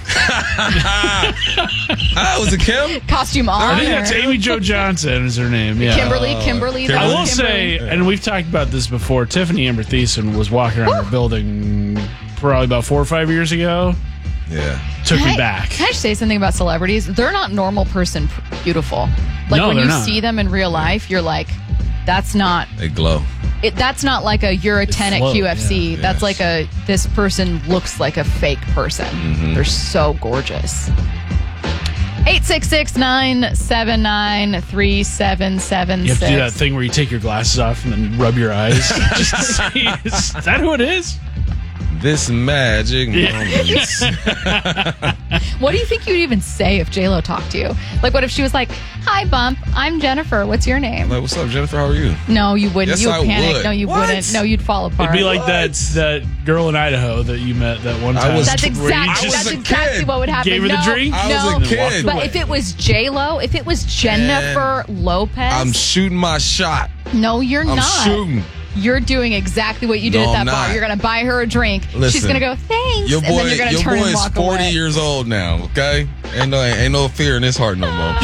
Ah, was it Kim? Costume on. I think that's Amy Jo Johnson is her name. Yeah. Kimberly, Kimberly. I will Kimberly. say, and we've talked about this before, Tiffany Amber Thiessen was walking around her building probably about four or five years ago. Yeah. Took Can me I- back. Can I just say something about celebrities? They're not normal person p- beautiful. Like No, when they're you not. see them in real life, you're like, that's not. They glow. It, that's not like a you're a ten at float, Q F C. yeah. That's like a this person looks like a fake person. Mm-hmm. They're so gorgeous. eight six six, nine seven nine, three seven seven You have six. to do that thing where you take your glasses off and then rub your eyes. Just to see, is that who it is? This magic moment. What do you think you'd even say if J-Lo talked to you? Like, what if she was like, "Hi, Bump. I'm Jennifer. What's your name?" Like, what's up, Jennifer? How are you? No, you wouldn't. Yes, you would I panic. would. No, you What? wouldn't. No, you'd fall apart. It'd be like that that girl in Idaho that you met that one I time. was- That's where you exactly. just- That's exactly what would happen. Gave her the no, drink? I no. was a kid. But if it was J Lo, if it was Jennifer Lopez, I'm shooting my shot. no, you're I'm not. shooting. You're doing exactly what you did No, at that I'm bar. not. You're gonna buy her a drink. She's Listen, gonna go thanks, Your boy, and then you're gonna your turn boy and is walk forty away. years old now. Okay, ain't no ain't no fear in his heart no more.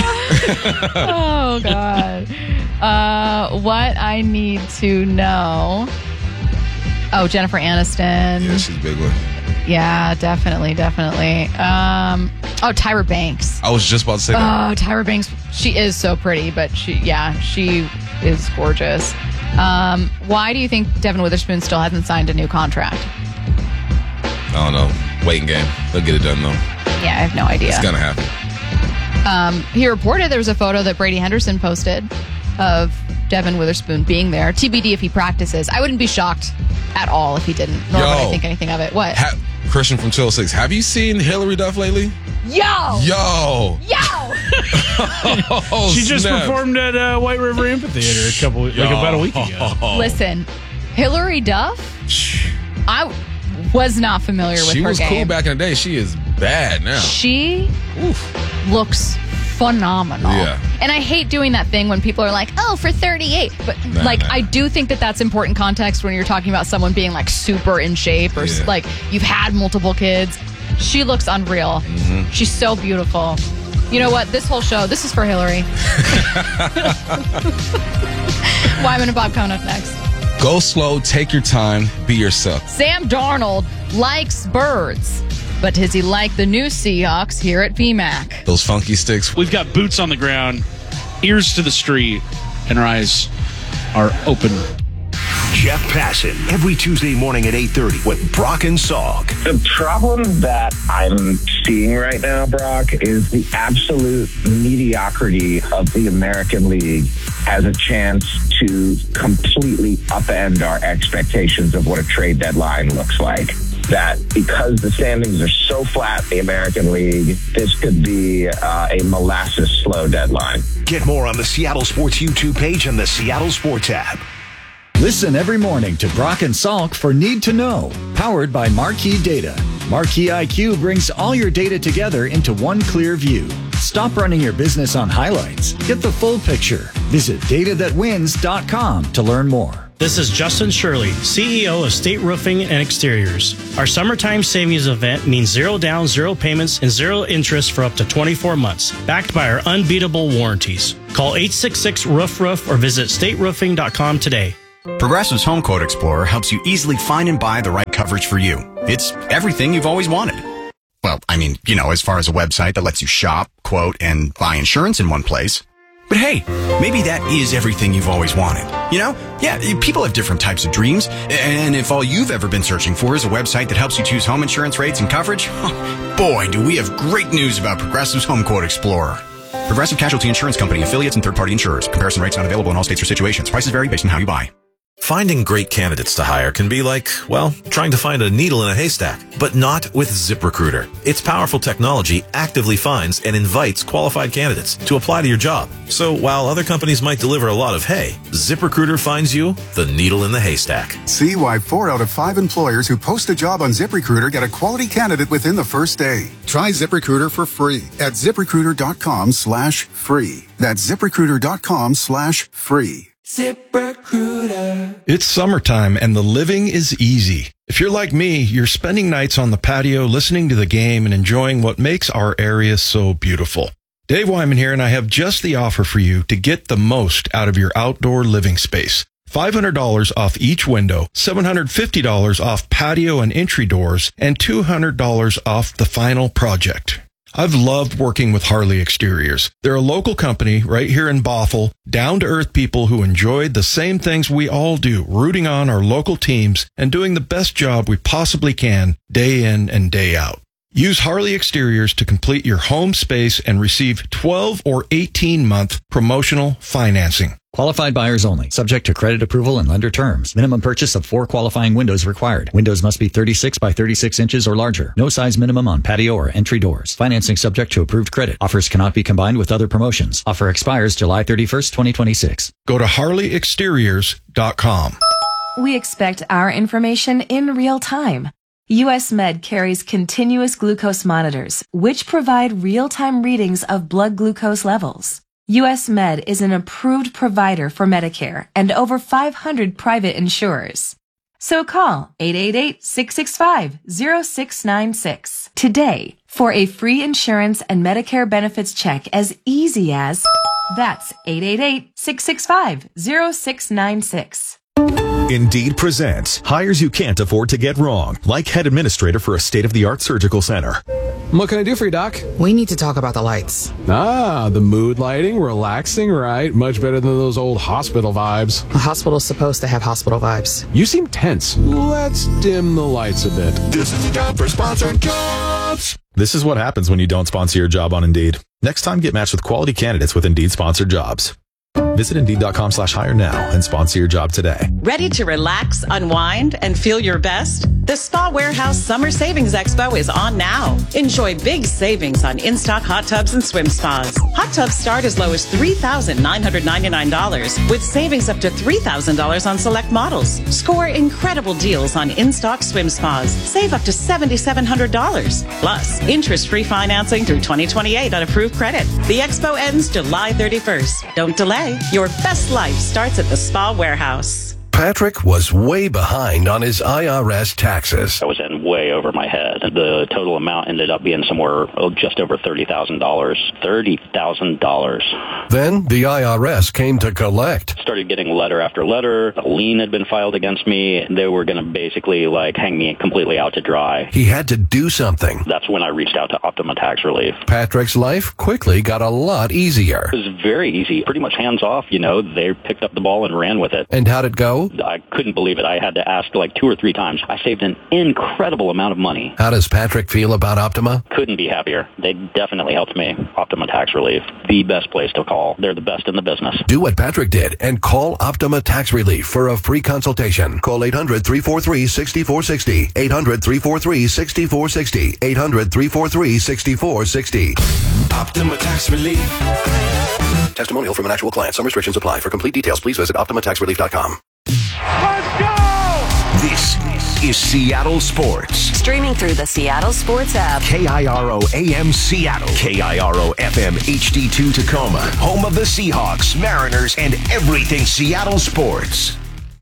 Oh God. Uh, what I need to know. Oh, Jennifer Aniston. Yeah, she's a big one. Yeah, definitely, definitely. Um, oh, Tyra Banks. I was just about to say that. Oh, Tyra Banks. She is so pretty, but she, yeah, she is gorgeous. Um, why do you think Devin Witherspoon still hasn't signed a new contract? I don't know. Waiting game. They'll get it done though. Yeah, I have no idea. It's gonna happen. Um, he reported there was a photo that Brady Henderson posted of Devin Witherspoon being there. T B D if he practices. I wouldn't be shocked at all if he didn't, nor would I Yo. think anything of it. What? Ha- Christian from two oh six. Have you seen Hillary Duff lately? Yo! Yo! Yo! Oh, she just snap. performed at uh, White River Amphitheater a couple, like Yo. about a week ago. Listen, Hillary Duff, I was not familiar with She her was game. cool back in the day. She is bad now. She looks phenomenal. Yeah. And I hate doing that thing when people are like, oh, for thirty-eight. But Nah, like, nah. I do think that that's important context when you're talking about someone being like super in shape or Yeah. like you've had multiple kids. She looks unreal. Mm-hmm. She's so beautiful. You know what? This whole show, this is for Hillary. Wyman and Bob coming up next. Go slow, take your time, be yourself. Sam Darnold likes birds, but does he like the new Seahawks here at V MAC? Those funky sticks. We've got boots on the ground, ears to the street, and our eyes are open. Jeff Passan, every Tuesday morning at eight thirty with Brock and Salk. The problem that I'm seeing right now, Brock, is the absolute mediocrity of the American League has a chance to completely upend our expectations of what a trade deadline looks like. that because the standings are so flat in the American League, this could be uh, a molasses slow deadline. Get more on the Seattle Sports YouTube page and the Seattle Sports app. Listen every morning to Brock and Salk for Need to Know, powered by Marquee Data. Marquee I Q brings all your data together into one clear view. Stop running your business on highlights. Get the full picture. Visit data that wins dot com to learn more. This is Justin Shirley, C E O of State Roofing and Exteriors. Our summertime savings event means zero down, zero payments, and zero interest for up to twenty-four months, backed by our unbeatable warranties. Call eight six six, roof roof or visit state roofing dot com today. Progressive's Home Quote Explorer helps you easily find and buy the right coverage for you. It's everything you've always wanted. Well, I mean, you know, as far as a website that lets you shop, quote, and buy insurance in one place. But hey, maybe that is everything you've always wanted. You know? Yeah, people have different types of dreams. And if all you've ever been searching for is a website that helps you choose home insurance rates and coverage, boy, do we have great news about Progressive's Home Quote Explorer. Progressive Casualty Insurance Company, affiliates, and third-party insurers. Comparison rates not available in all states or situations. Prices vary based on how you buy. Finding great candidates to hire can be like, well, trying to find a needle in a haystack, but not with ZipRecruiter. Its powerful technology actively finds and invites qualified candidates to apply to your job. So while other companies might deliver a lot of hay, ZipRecruiter finds you the needle in the haystack. See why four out of five employers who post a job on ZipRecruiter get a quality candidate within the first day. Try ZipRecruiter for free at ZipRecruiter.com slash free. That's ZipRecruiter.com slash free. ZipRecruiter. It's summertime and the living is easy. If you're like me, you're spending nights on the patio listening to the game and enjoying what makes our area so beautiful. Dave Wyman here, and I have just the offer for you to get the most out of your outdoor living space. five hundred dollars off each window, seven hundred fifty dollars off patio and entry doors, and two hundred dollars off the final project. I've loved working with Harley Exteriors. They're a local company right here in Bothell, down-to-earth people who enjoyed the same things we all do, rooting on our local teams and doing the best job we possibly can day in and day out. Use Harley Exteriors to complete your home space and receive twelve or eighteen month promotional financing. Qualified buyers only. Subject to credit approval and lender terms. Minimum purchase of four qualifying windows required. Windows must be thirty-six by thirty-six inches or larger. No size minimum on patio or entry doors. Financing subject to approved credit. Offers cannot be combined with other promotions. Offer expires July thirty-first, twenty twenty-six. Go to harley exteriors dot com. We expect our information in real time. U S Med carries continuous glucose monitors, which provide real-time readings of blood glucose levels. U S Med is an approved provider for Medicare and over five hundred private insurers. So call eight eight eight, six six five, zero six nine six today for a free insurance and Medicare benefits check as easy as that's eight eight eight, six six five, zero six nine six. Indeed presents hires you can't afford to get wrong, like head administrator for a state-of-the-art surgical center. What can I do for you, Doc? We need to talk about the lights. Ah, the mood lighting, relaxing, right? Much better than those old hospital vibes. A hospital's supposed to have hospital vibes. You seem tense. Let's dim the lights a bit. This is the time for sponsored jobs. This is what happens when you don't sponsor your job on Indeed. Next time, get matched with quality candidates with Indeed sponsored jobs. Visit Indeed.com slash hire now and sponsor your job today. Ready to relax, unwind, and feel your best? The Spa Warehouse Summer Savings Expo is on now. Enjoy big savings on in-stock hot tubs and swim spas. Hot tubs start as low as three thousand nine hundred ninety-nine dollars with savings up to three thousand dollars on select models. Score incredible deals on in-stock swim spas. Save up to seven thousand seven hundred dollars. Plus, interest-free financing through twenty twenty-eight on approved credit. The expo ends July thirty-first. Don't delay. Your best life starts at the Spa Warehouse. Patrick was way behind on his I R S taxes. I was in way over my head. The total amount ended up being somewhere oh, just over thirty thousand dollars. thirty thousand dollars. Then the I R S came to collect. Started getting letter after letter. A lien had been filed against me. They were going to basically like hang me completely out to dry. He had to do something. That's when I reached out to Optima Tax Relief. Patrick's life quickly got a lot easier. It was very easy. Pretty much hands off, you know. They picked up the ball and ran with it. And how'd it go? So? I couldn't believe it. I had to ask like two or three times. I saved an incredible amount of money. How does Patrick feel about Optima? Couldn't be happier. They definitely helped me. Optima Tax Relief, the best place to call. They're the best in the business. Do what Patrick did and call Optima Tax Relief for a free consultation. Call eight hundred, three four three, six four six zero. eight hundred, three four three, six four six zero. eight hundred, three four three, six four six zero. Optima Tax Relief. Testimonial from an actual client. Some restrictions apply. For complete details, please visit optima tax relief dot com. Let's go! This is Seattle Sports. Streaming through the Seattle Sports app. K I R O A M Seattle. K I R O F M H D two Tacoma. Home of the Seahawks, Mariners, and everything Seattle sports.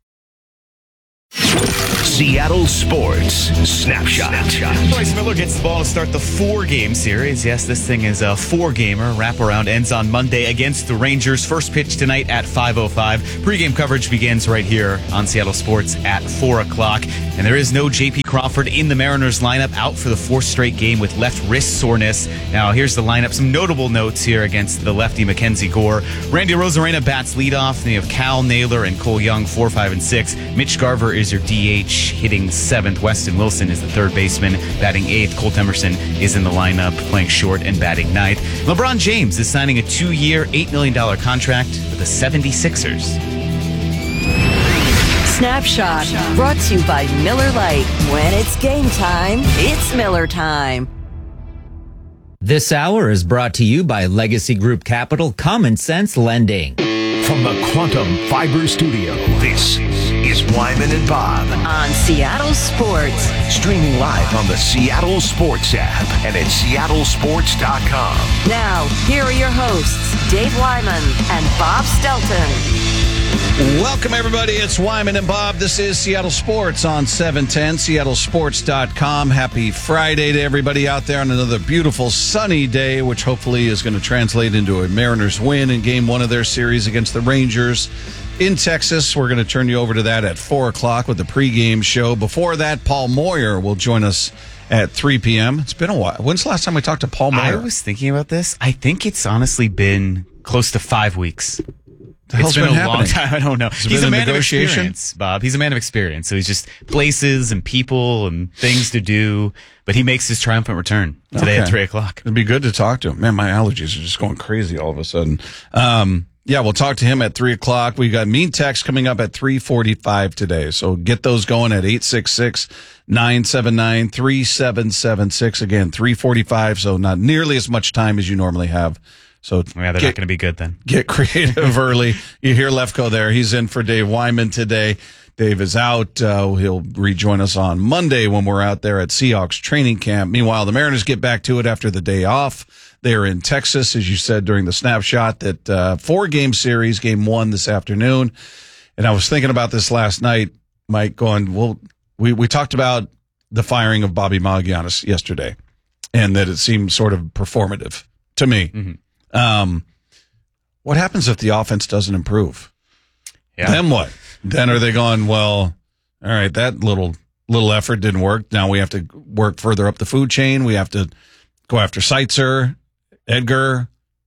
Seattle Sports Snapshot. Bryce Miller gets the ball to start the four-game series. Yes, this thing is a four-gamer. Wraparound ends on Monday against the Rangers. First pitch tonight at five oh five. Pre-game coverage begins right here on Seattle Sports at four o'clock. And there is no J P Crawford in the Mariners lineup, out for the fourth straight game with left wrist soreness. Now, here's the lineup. Some notable notes here against the lefty Mackenzie Gore. Randy Rosarena bats leadoff. Then you have Cal Naylor and Cole Young, four, five, and six. Mitch Garver is your D H, hitting seventh. Weston Wilson is the third baseman, batting eighth. Colt Emerson is in the lineup, playing short and batting ninth. LeBron James is signing a two-year, eight million dollars contract with the seventy-sixers. Snapshot, brought to you by Miller Lite. When it's game time, it's Miller time. This hour is brought to you by Legacy Group Capital Common Sense Lending. From the Quantum Fiber Studio, this is Wyman and Bob. On Seattle Sports. Streaming live on the Seattle Sports app and at seattle sports dot com. Now, here are your hosts, Dave Wyman and Bob Stelton. Welcome, everybody. It's Wyman and Bob. This is Seattle Sports on seven ten, seattle sports dot com. Happy Friday to everybody out there on another beautiful sunny day, which hopefully is going to translate into a Mariners win in game one of their series against the Rangers in Texas. We're going to turn you over to that at four o'clock with the pregame show. Before that, Paul Moyer will join us at three p.m. It's been a while. When's the last time we talked to Paul Moyer? I was thinking about this. I think it's honestly been close to five weeks. The hell's it's been, been a happening? long time. I don't know. Has it He's been a a man of negotiation? experience, Bob. He's a man of experience. So he's just places and people and things to do. But he makes his triumphant return today Okay. at three o'clock. It'd be good to talk to him. Man, my allergies are just going crazy all of a sudden. Um, yeah, we'll talk to him at three o'clock. We got Mean Text coming up at three forty-five today. So get those going at eight six six, nine seven nine, three seven seven six. Again, three forty-five. So not nearly as much time as you normally have. So yeah, they're get, not going to be good then. Get creative early. You hear Lefko there. He's in for Dave Wyman today. Dave is out. Uh, he'll rejoin us on Monday when we're out there at Seahawks training camp. Meanwhile, the Mariners get back to it after the day off. They're in Texas, as you said during the snapshot, that uh, four-game series, game one this afternoon. And I was thinking about this last night, Mike, going, well, we, we talked about the firing of Bobby Magallanes yesterday and that it seemed sort of performative to me. Mm-hmm. Um, what happens if the offense doesn't improve? Yeah. Then what? Then are they going, well, all right, that little little effort didn't work. Now we have to work further up the food chain. We have to go after Seitzer, Edgar,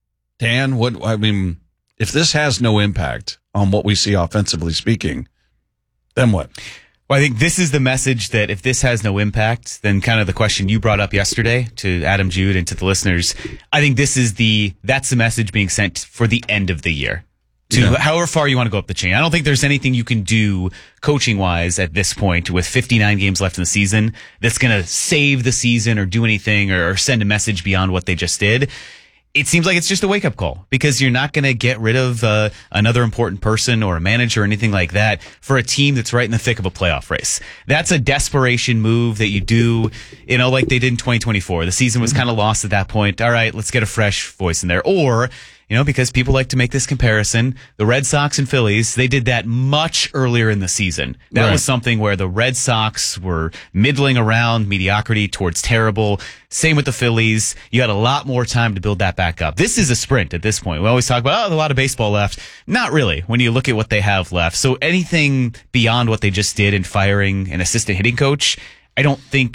Dan. What I mean, if this has no impact on what we see offensively speaking, then what? Well, I think this is the message that if this has no impact, then kind of the question you brought up yesterday to Adam Jude and to the listeners, I think this is the, that's the message being sent for the end of the year. To Yeah. however far you want to go up the chain. I don't think there's anything you can do coaching wise at this point with fifty-nine games left in the season that's going to save the season or do anything or, or send a message beyond what they just did. It seems like it's just a wake up call because you're not going to get rid of uh, another important person or a manager or anything like that for a team that's right in the thick of a playoff race. That's a desperation move that you do, you know, like they did in twenty twenty-four. The season was kind of lost at that point. All right, let's get a fresh voice in there. Or, you know, because people like to make this comparison, the Red Sox and Phillies, they did that much earlier in the season. That Right. was something where the Red Sox were middling around mediocrity towards terrible. Same with the Phillies. You had a lot more time to build that back up. This is a sprint at this point. We always talk about, oh, a lot of baseball left. Not really when you look at what they have left. So anything beyond what they just did in firing an assistant hitting coach, I don't think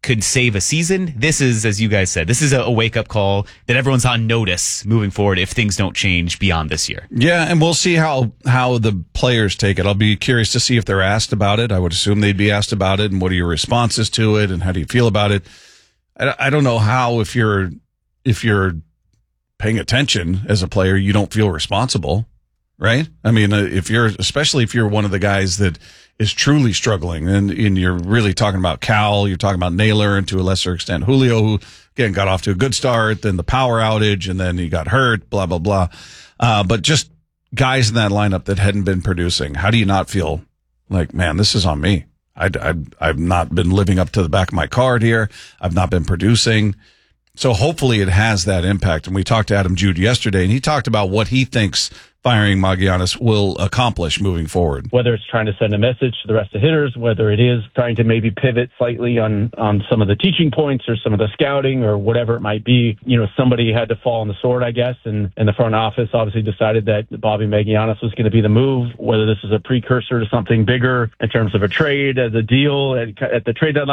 could save a season. This is, as you guys said, this is a, a wake-up call that everyone's on notice moving forward if things don't change beyond this year. Yeah, and we'll see how, how the players take it. I'll be curious to see if they're asked about it. I would assume they'd be asked about it, and what are your responses to it, and how do you feel about it? I, I don't know how, if you're if you're paying attention as a player, you don't feel responsible, right? I mean, uh, if you're, especially if you're one of the guys that is truly struggling, and, and you're really talking about Cal, you're talking about Naylor, and to a lesser extent Julio, who again got off to a good start, then the power outage, and then he got hurt, blah blah blah. Uh, but just guys in that lineup that hadn't been producing, how do you not feel like, man, this is on me? I, I, I've not been living up to the back of my card here. I've not been producing. So hopefully it has that impact. And we talked to Adam Jude yesterday, and he talked about what he thinks firing Magianis will accomplish moving forward. Whether it's trying to send a message to the rest of the hitters, whether it is trying to maybe pivot slightly on, on some of the teaching points or some of the scouting or whatever it might be. You know, somebody had to fall on the sword, I guess, and, and the front office obviously decided that Bobby Magianis was going to be the move, whether this is a precursor to something bigger in terms of a trade, as a deal at, at the trade deadline.